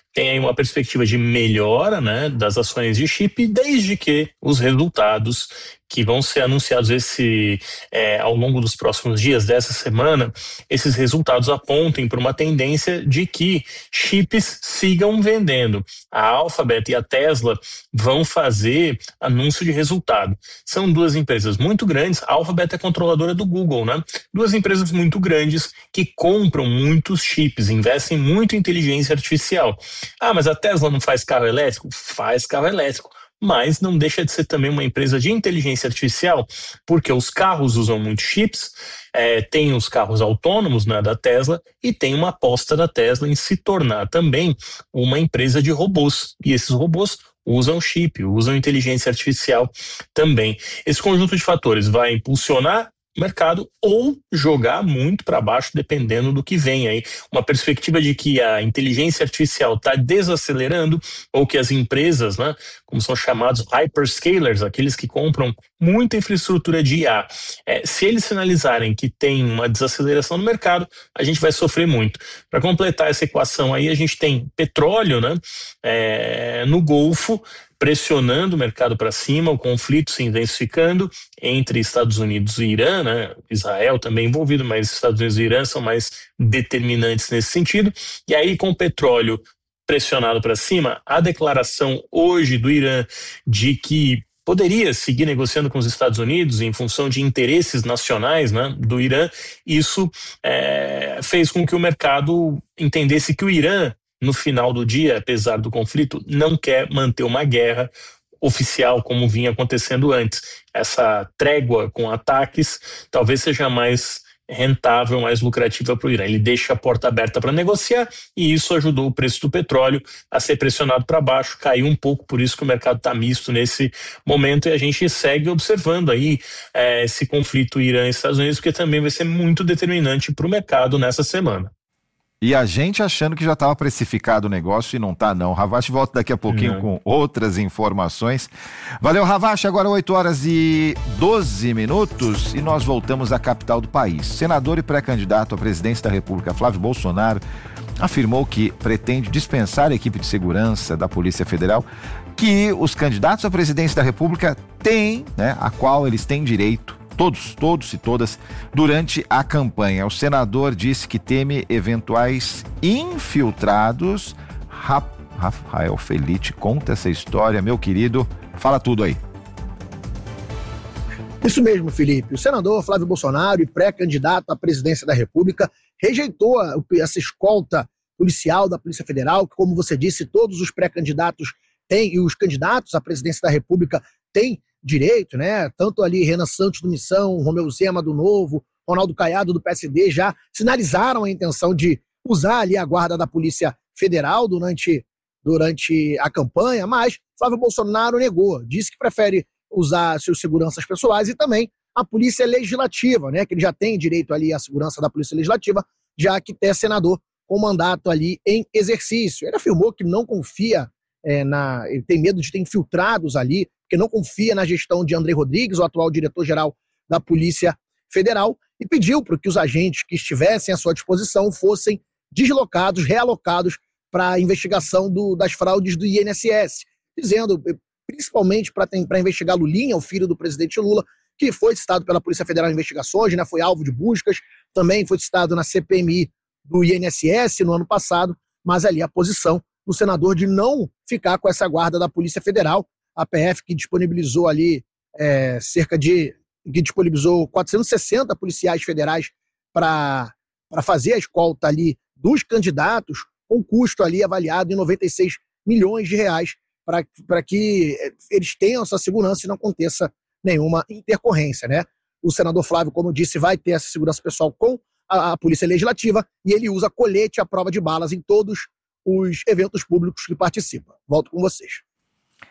tem aí uma perspectiva de melhora, né, das ações de chip, desde que os resultados que vão ser anunciados esse, é, ao longo dos próximos dias dessa semana, esses resultados apontem para uma tendência de que chips sigam vendendo. A Alphabet e a Tesla vão fazer anúncio de resultado. São duas empresas muito grandes. A Alphabet é controladora do Google, né? Duas empresas muito grandes que compram muitos chips, investem muito em inteligência artificial. Ah, mas a Tesla não faz carro elétrico? Faz carro elétrico. Mas não deixa de ser também uma empresa de inteligência artificial, porque os carros usam muitos chips, é, tem os carros autônomos, né, da Tesla, e tem uma aposta da Tesla em se tornar também uma empresa de robôs. E esses robôs usam chip, usam inteligência artificial também. Esse conjunto de fatores vai impulsionar o mercado ou jogar muito para baixo, dependendo do que vem aí. Uma perspectiva de que a inteligência artificial está desacelerando, ou que as empresas, né, como são chamados hyperscalers, aqueles que compram muita infraestrutura de I A, é, se eles sinalizarem que tem uma desaceleração no mercado, a gente vai sofrer muito. Para completar essa equação aí, a gente tem petróleo, né, é, no Golfo, pressionando o mercado para cima, o conflito se intensificando entre Estados Unidos e Irã, né? Israel também envolvido, mas Estados Unidos e Irã são mais determinantes nesse sentido. E aí, com o petróleo pressionado para cima, a declaração hoje do Irã de que poderia seguir negociando com os Estados Unidos em função de interesses nacionais, né, do Irã, isso é, fez com que o mercado entendesse que o Irã, no final do dia, apesar do conflito, não quer manter uma guerra oficial como vinha acontecendo antes. Essa trégua com ataques talvez seja mais rentável, mais lucrativa para o Irã. Ele deixa a porta aberta para negociar e isso ajudou o preço do petróleo a ser pressionado para baixo, caiu um pouco, por isso que o mercado está misto nesse momento e a gente segue observando aí é, esse conflito Irã e Estados Unidos, que também vai ser muito determinante para o mercado nessa semana. E a gente achando que já estava precificado o negócio e não tá não. Ravache volta daqui a pouquinho não. com outras informações. Valeu, Ravache. Agora oito horas e doze minutos e nós voltamos à capital do país. Senador e pré-candidato à presidência da República, Flávio Bolsonaro, afirmou que pretende dispensar a equipe de segurança da Polícia Federal que os candidatos à presidência da República têm, né, a qual eles têm direito. Todos, todos e todas, durante a campanha. O senador disse que teme eventuais infiltrados. Ra- Rafael Felite conta essa história, meu querido. Fala tudo aí. Isso mesmo, Felipe. O senador Flávio Bolsonaro, e pré-candidato à presidência da República, rejeitou essa escolta policial da Polícia Federal, que, como você disse, todos os pré-candidatos têm, e os candidatos à presidência da República têm direito, né? Tanto ali Renan Santos do Missão, Romeu Zema do Novo, Ronaldo Caiado do P S D já sinalizaram a intenção de usar ali a guarda da Polícia Federal durante, durante a campanha, mas Flávio Bolsonaro negou, disse que prefere usar seus seguranças pessoais e também a Polícia Legislativa, né? Que ele já tem direito ali à segurança da Polícia Legislativa, já que é senador com mandato ali em exercício. Ele afirmou que não confia é, na... ele tem medo de ter infiltrados ali, porque não confia na gestão de André Rodrigues, o atual diretor-geral da Polícia Federal, e pediu para que os agentes que estivessem à sua disposição fossem deslocados, realocados para a investigação do, das fraudes do I N S S, dizendo, principalmente para investigar Lulinha, o filho do presidente Lula, que foi citado pela Polícia Federal em investigações, né, foi alvo de buscas, também foi citado na C P M I do I N S S no ano passado, mas ali a posição do senador de não ficar com essa guarda da Polícia Federal, a P F que disponibilizou ali é, cerca de, que disponibilizou quatrocentos e sessenta policiais federais para fazer a escolta ali dos candidatos, com custo ali avaliado em noventa e seis milhões de reais, para que eles tenham essa segurança e não aconteça nenhuma intercorrência, né? O senador Flávio, como eu disse, vai ter essa segurança pessoal com a, a Polícia Legislativa e ele usa colete à prova de balas em todos os eventos públicos que participa. Volto com vocês.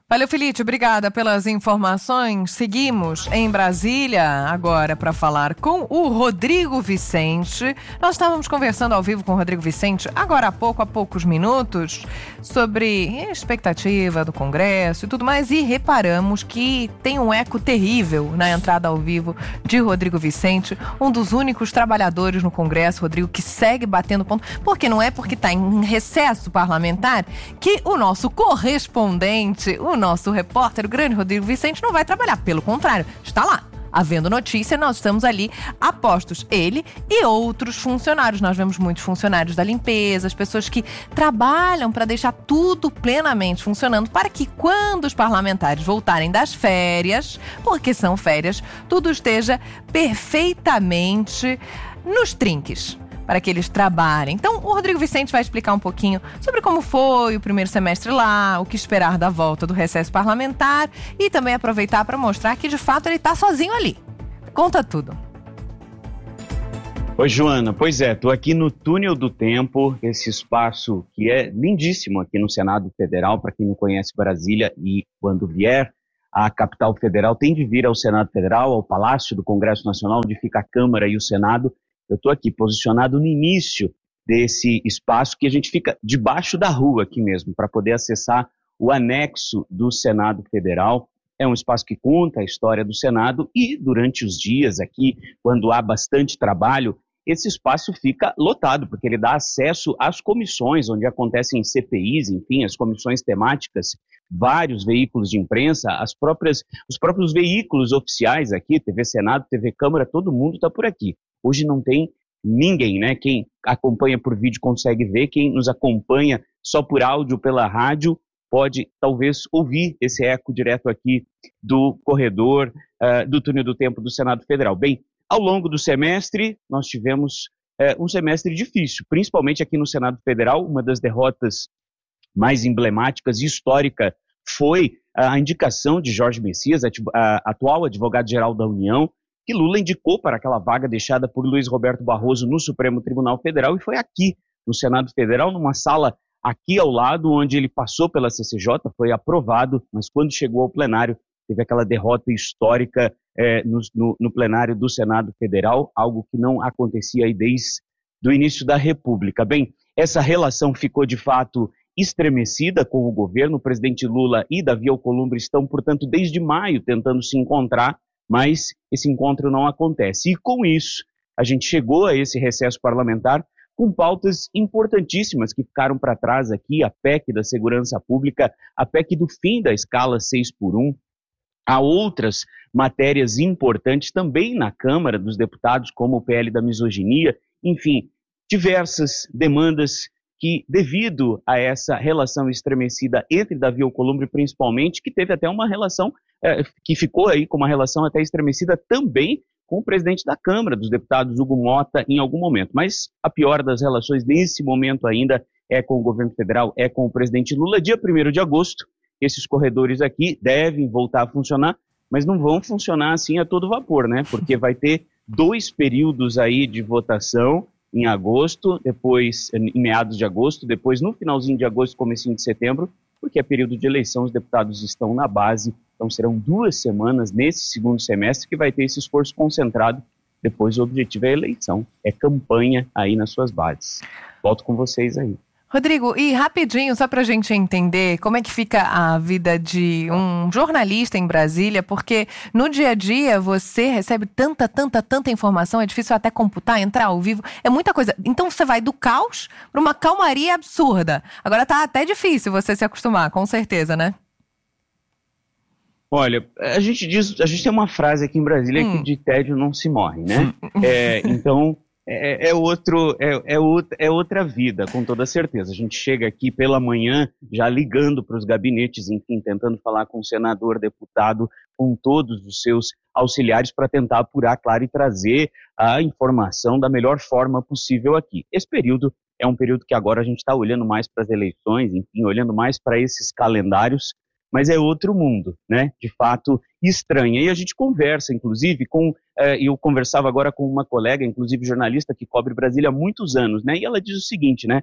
Valeu, Felipe. Obrigada pelas informações. Seguimos em Brasília agora para falar com o Rodrigo Vicente. Nós estávamos conversando ao vivo com o Rodrigo Vicente, agora há pouco, há poucos minutos, sobre a expectativa do Congresso e tudo mais, e reparamos que tem um eco terrível na entrada ao vivo de Rodrigo Vicente, um dos únicos trabalhadores no Congresso, Rodrigo, que segue batendo ponto, porque não é porque está em recesso parlamentar que o nosso correspondente, o O nosso repórter, o grande Rodrigo Vicente, não vai trabalhar. Pelo contrário, está lá. Havendo notícia, nós estamos ali a postos. Ele e outros funcionários. Nós vemos muitos funcionários da limpeza, as pessoas que trabalham para deixar tudo plenamente funcionando para que quando os parlamentares voltarem das férias, porque são férias, tudo esteja perfeitamente nos trinques, para que eles trabalhem. Então, o Rodrigo Vicente vai explicar um pouquinho sobre como foi o primeiro semestre lá, o que esperar da volta do recesso parlamentar e também aproveitar para mostrar que, de fato, ele está sozinho ali. Conta tudo. Oi, Joana. Pois é, estou aqui no Túnel do Tempo, esse espaço que é lindíssimo aqui no Senado Federal, para quem não conhece Brasília e quando vier à capital federal, tem de vir ao Senado Federal, ao Palácio do Congresso Nacional, onde fica a Câmara e o Senado. Eu estou aqui posicionado no início desse espaço que a gente fica debaixo da rua aqui mesmo, para poder acessar o anexo do Senado Federal. É um espaço que conta a história do Senado e durante os dias aqui, quando há bastante trabalho, esse espaço fica lotado, porque ele dá acesso às comissões, onde acontecem C P Is, enfim, as comissões temáticas, vários veículos de imprensa, as próprias, os próprios veículos oficiais aqui, T V Senado, T V Câmara, todo mundo está por aqui. Hoje não tem ninguém, né? Quem acompanha por vídeo consegue ver, quem nos acompanha só por áudio pela rádio pode talvez ouvir esse eco direto aqui do corredor uh, do Túnel do Tempo do Senado Federal. Bem, ao longo do semestre, nós tivemos uh, um semestre difícil, principalmente aqui no Senado Federal. Uma das derrotas mais emblemáticas e histórica foi a indicação de Jorge Messias, a atual advogado-geral da União, que Lula indicou para aquela vaga deixada por Luiz Roberto Barroso no Supremo Tribunal Federal, e foi aqui, no Senado Federal, numa sala aqui ao lado, onde ele passou pela C C J, foi aprovado, mas quando chegou ao plenário, teve aquela derrota histórica eh, no, no, no plenário do Senado Federal, algo que não acontecia aí desde o início da República. Bem, essa relação ficou de fato estremecida com o governo. O presidente Lula e Davi Alcolumbre estão, portanto, desde maio tentando se encontrar, mas esse encontro não acontece. E com isso, a gente chegou a esse recesso parlamentar com pautas importantíssimas que ficaram para trás aqui, a P E C da Segurança Pública, a P E C do fim da escala seis por um. Há outras matérias importantes também na Câmara dos Deputados, como o P L da misoginia, enfim, diversas demandas que, devido a essa relação estremecida entre Davi Alcolumbre, principalmente, que teve até uma relação, é, que ficou aí com uma relação até estremecida também com o presidente da Câmara dos Deputados, Hugo Mota, em algum momento. Mas a pior das relações nesse momento ainda é com o governo federal, é com o presidente Lula. Dia primeiro de agosto, esses corredores aqui devem voltar a funcionar, mas não vão funcionar assim a todo vapor, né? Porque vai ter dois períodos aí de votação, em agosto, depois em meados de agosto, depois no finalzinho de agosto, comecinho de setembro, porque é período de eleição, os deputados estão na base, então serão duas semanas nesse segundo semestre que vai ter esse esforço concentrado, depois o objetivo é a eleição, é campanha aí nas suas bases. Volto com vocês aí. Rodrigo, e rapidinho, só para a gente entender como é que fica a vida de um jornalista em Brasília, porque no dia a dia você recebe tanta, tanta, tanta informação, é difícil até computar, entrar ao vivo, é muita coisa. Então você vai do caos para uma calmaria absurda. Agora tá até difícil você se acostumar, com certeza, né? Olha, a gente diz, a gente tem uma frase aqui em Brasília hum. que de tédio não se morre, né? é, então... É, é, outro, é, é, outra, é outra vida, com toda certeza. A gente chega aqui pela manhã, já ligando para os gabinetes, enfim, tentando falar com o senador, deputado, com todos os seus auxiliares para tentar apurar, claro, e trazer a informação da melhor forma possível aqui. Esse período é um período que agora a gente está olhando mais para as eleições, enfim, olhando mais para esses calendários, mas é outro mundo, né? De fato, estranha. E a gente conversa, inclusive, com... Eh, eu conversava agora com uma colega, inclusive jornalista, que cobre Brasília há muitos anos, né? E ela diz o seguinte, né?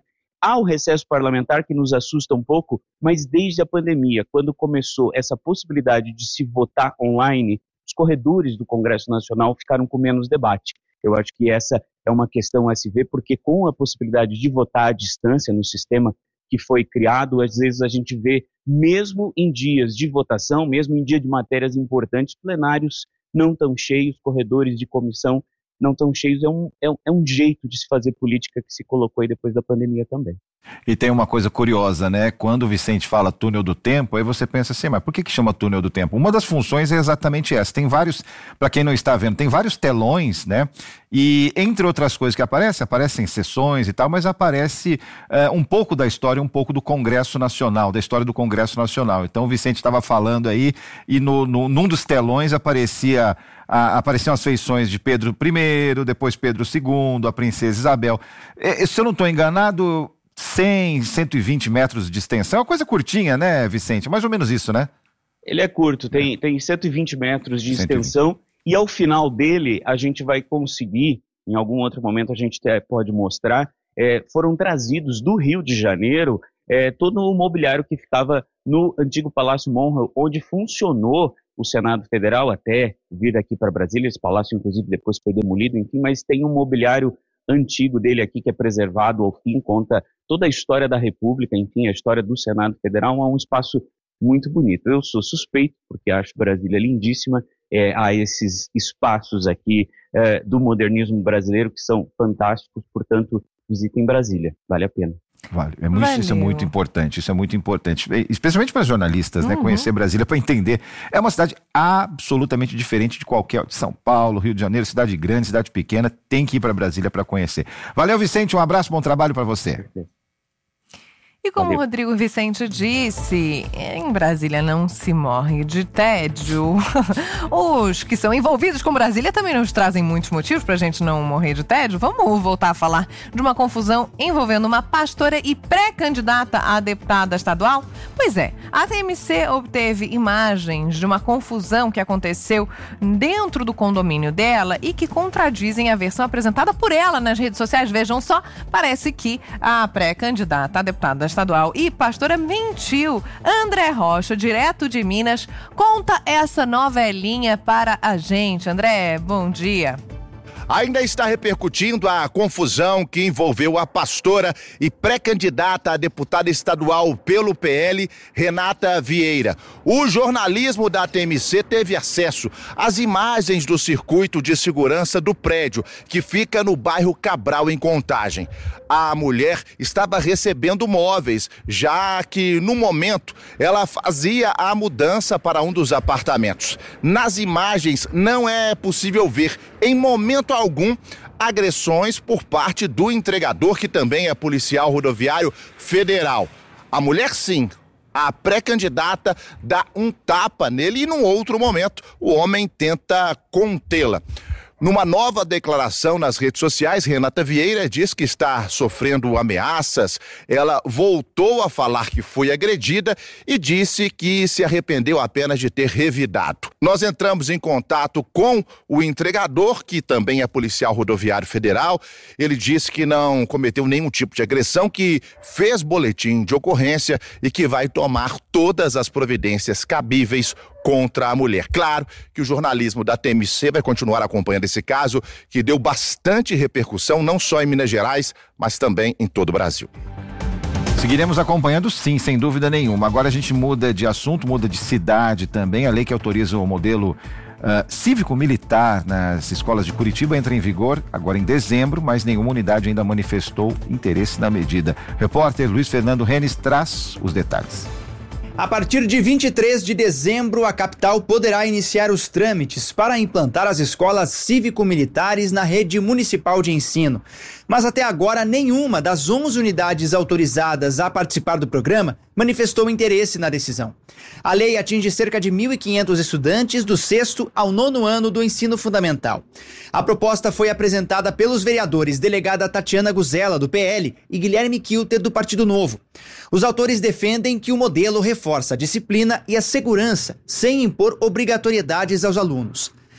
Há o recesso parlamentar que nos assusta um pouco, mas desde a pandemia, quando começou essa possibilidade de se votar online, os corredores do Congresso Nacional ficaram com menos debate. Eu acho que essa é uma questão a se ver, porque com a possibilidade de votar à distância no sistema que foi criado, às vezes a gente vê, mesmo em dias de votação, mesmo em dia de matérias importantes, plenários não tão cheios, corredores de comissão não tão cheios. É um, é, é um jeito de se fazer política que se colocou aí depois da pandemia também. E tem uma coisa curiosa, né? Quando o Vicente fala túnel do tempo, aí você pensa assim, mas por que que chama túnel do tempo? Uma das funções é exatamente essa. Tem vários, para quem não está vendo, tem vários telões, né? E entre outras coisas que aparecem, aparecem sessões e tal, mas aparece é, um pouco da história, um pouco do Congresso Nacional, da história do Congresso Nacional. Então o Vicente estava falando aí e no, no, num dos telões aparecia... A, apareciam as feições de Pedro I, depois Pedro segundo, a princesa Isabel. E, se eu não estou enganado, cem, cento e vinte metros de extensão, é uma coisa curtinha, né, Vicente? Mais ou menos isso, né? Ele é curto, tem, tem cento e vinte metros de extensão e ao final dele a gente vai conseguir, em algum outro momento a gente pode mostrar, é, foram trazidos do Rio de Janeiro é, todo o mobiliário que ficava no antigo Palácio Monroe, onde funcionou o Senado Federal até vir aqui para Brasília. Esse palácio, inclusive, depois foi demolido, enfim, mas tem um mobiliário antigo dele aqui que é preservado ao fim, conta toda a história da República, enfim, a história do Senado Federal. É um espaço muito bonito. Eu sou suspeito, porque acho Brasília lindíssima. É, há esses espaços aqui é, do modernismo brasileiro que são fantásticos, portanto, visitem Brasília, vale a pena. Vale. É muito, isso é muito importante, isso é muito importante, especialmente para jornalistas, uhum. né, conhecer Brasília para entender. É uma cidade absolutamente diferente de qualquer, de São Paulo, Rio de Janeiro, cidade grande, cidade pequena, tem que ir para Brasília para conhecer. Valeu, Vicente, um abraço, bom trabalho para você. E como o Rodrigo Vicente disse, em Brasília não se morre de tédio. Os que são envolvidos com Brasília também nos trazem muitos motivos pra gente não morrer de tédio. Vamos voltar a falar de uma confusão envolvendo uma pastora e pré-candidata a deputada estadual? Pois é, a T M C obteve imagens de uma confusão que aconteceu dentro do condomínio dela e que contradizem a versão apresentada por ela nas redes sociais. Vejam só, parece que a pré-candidata a deputada estadual e pastora mentiu. André Rocha, direto de Minas, conta essa novelinha para a gente. André, bom dia. Ainda está repercutindo a confusão que envolveu a pastora e pré-candidata a deputada estadual pelo P L, Renata Vieira. O jornalismo da T M C teve acesso às imagens do circuito de segurança do prédio, que fica no bairro Cabral, em Contagem. A mulher estava recebendo móveis, já que, no momento, ela fazia a mudança para um dos apartamentos. Nas imagens, não é possível ver, em momento algum, agressões por parte do entregador, que também é policial rodoviário federal. A mulher, sim, a pré-candidata, dá um tapa nele e, num outro momento, o homem tenta contê-la. Numa nova declaração nas redes sociais, Renata Vieira diz que está sofrendo ameaças. Ela voltou a falar que foi agredida e disse que se arrependeu apenas de ter revidado. Nós entramos em contato com o entregador, que também é policial rodoviário federal. Ele disse que não cometeu nenhum tipo de agressão, que fez boletim de ocorrência e que vai tomar todas as providências cabíveis contra a mulher. Claro que o jornalismo da T M C vai continuar acompanhando esse caso, que deu bastante repercussão, não só em Minas Gerais, mas também em todo o Brasil. Seguiremos acompanhando, sim, sem dúvida nenhuma. Agora a gente muda de assunto, muda de cidade também. A lei que autoriza o modelo Uh, cívico-militar nas escolas de Curitiba entra em vigor agora em dezembro, mas nenhuma unidade ainda manifestou interesse na medida. Repórter Luiz Fernando Renes traz os detalhes. A partir de vinte e três de dezembro, a capital poderá iniciar os trâmites para implantar as escolas cívico-militares na rede municipal de ensino. Mas até agora, nenhuma das onze unidades autorizadas a participar do programa manifestou interesse na decisão. A lei atinge cerca de mil e quinhentos estudantes do sexto ao nono ano do ensino fundamental. A proposta foi apresentada pelos vereadores delegada Tatiana Guzella, do P L, e Guilherme Kilter, do Partido Novo. Os autores defendem que o modelo reforça a disciplina e a segurança, sem impor obrigatoriedades aos alunos.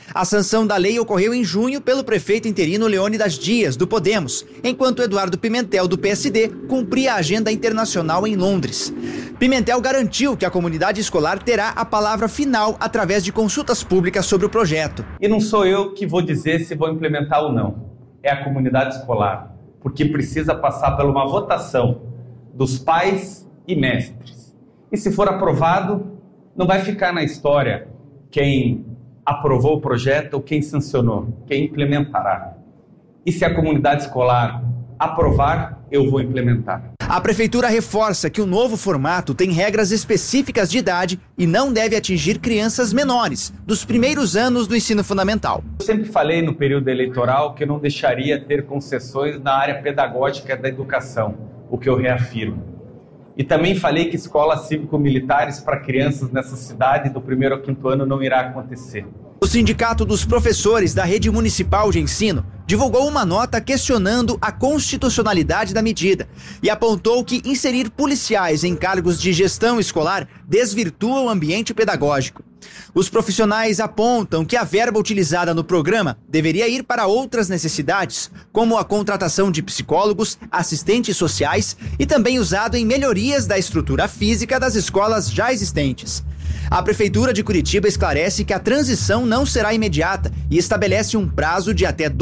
A sanção da lei ocorreu em junho pelo prefeito interino Leônidas Dias, do Podemos, enquanto Eduardo Pimentel, do P S D, cumpria a agenda internacional em Londres. Pimentel garantiu que a comunidade escolar terá a palavra final através de consultas públicas sobre o projeto. E não sou eu que vou dizer se vou implementar ou não, é a comunidade escolar, porque precisa passar por uma votação dos pais e mestres. E se for aprovado, não vai ficar na história quem aprovou o projeto ou quem sancionou, quem implementará. E se a comunidade escolar aprovar, eu vou implementar. A prefeitura reforça que o novo formato tem regras específicas de idade e não deve atingir crianças menores, dos primeiros anos do ensino fundamental. Eu sempre falei no período eleitoral que eu não deixaria ter concessões na área pedagógica da educação, o que eu reafirmo. E também falei que escolas cívico-militares para crianças nessa cidade do primeiro ao quinto ano não irá acontecer. O Sindicato dos Professores da Rede Municipal de Ensino divulgou uma nota questionando a constitucionalidade da medida e apontou que inserir policiais em cargos de gestão escolar desvirtua o ambiente pedagógico. Os profissionais apontam que a verba utilizada no programa deveria ir para outras necessidades, como a contratação de psicólogos, assistentes sociais e também usado em melhorias da estrutura física das escolas já existentes. A Prefeitura de Curitiba esclarece que a transição não será imediata e estabelece um prazo de até dois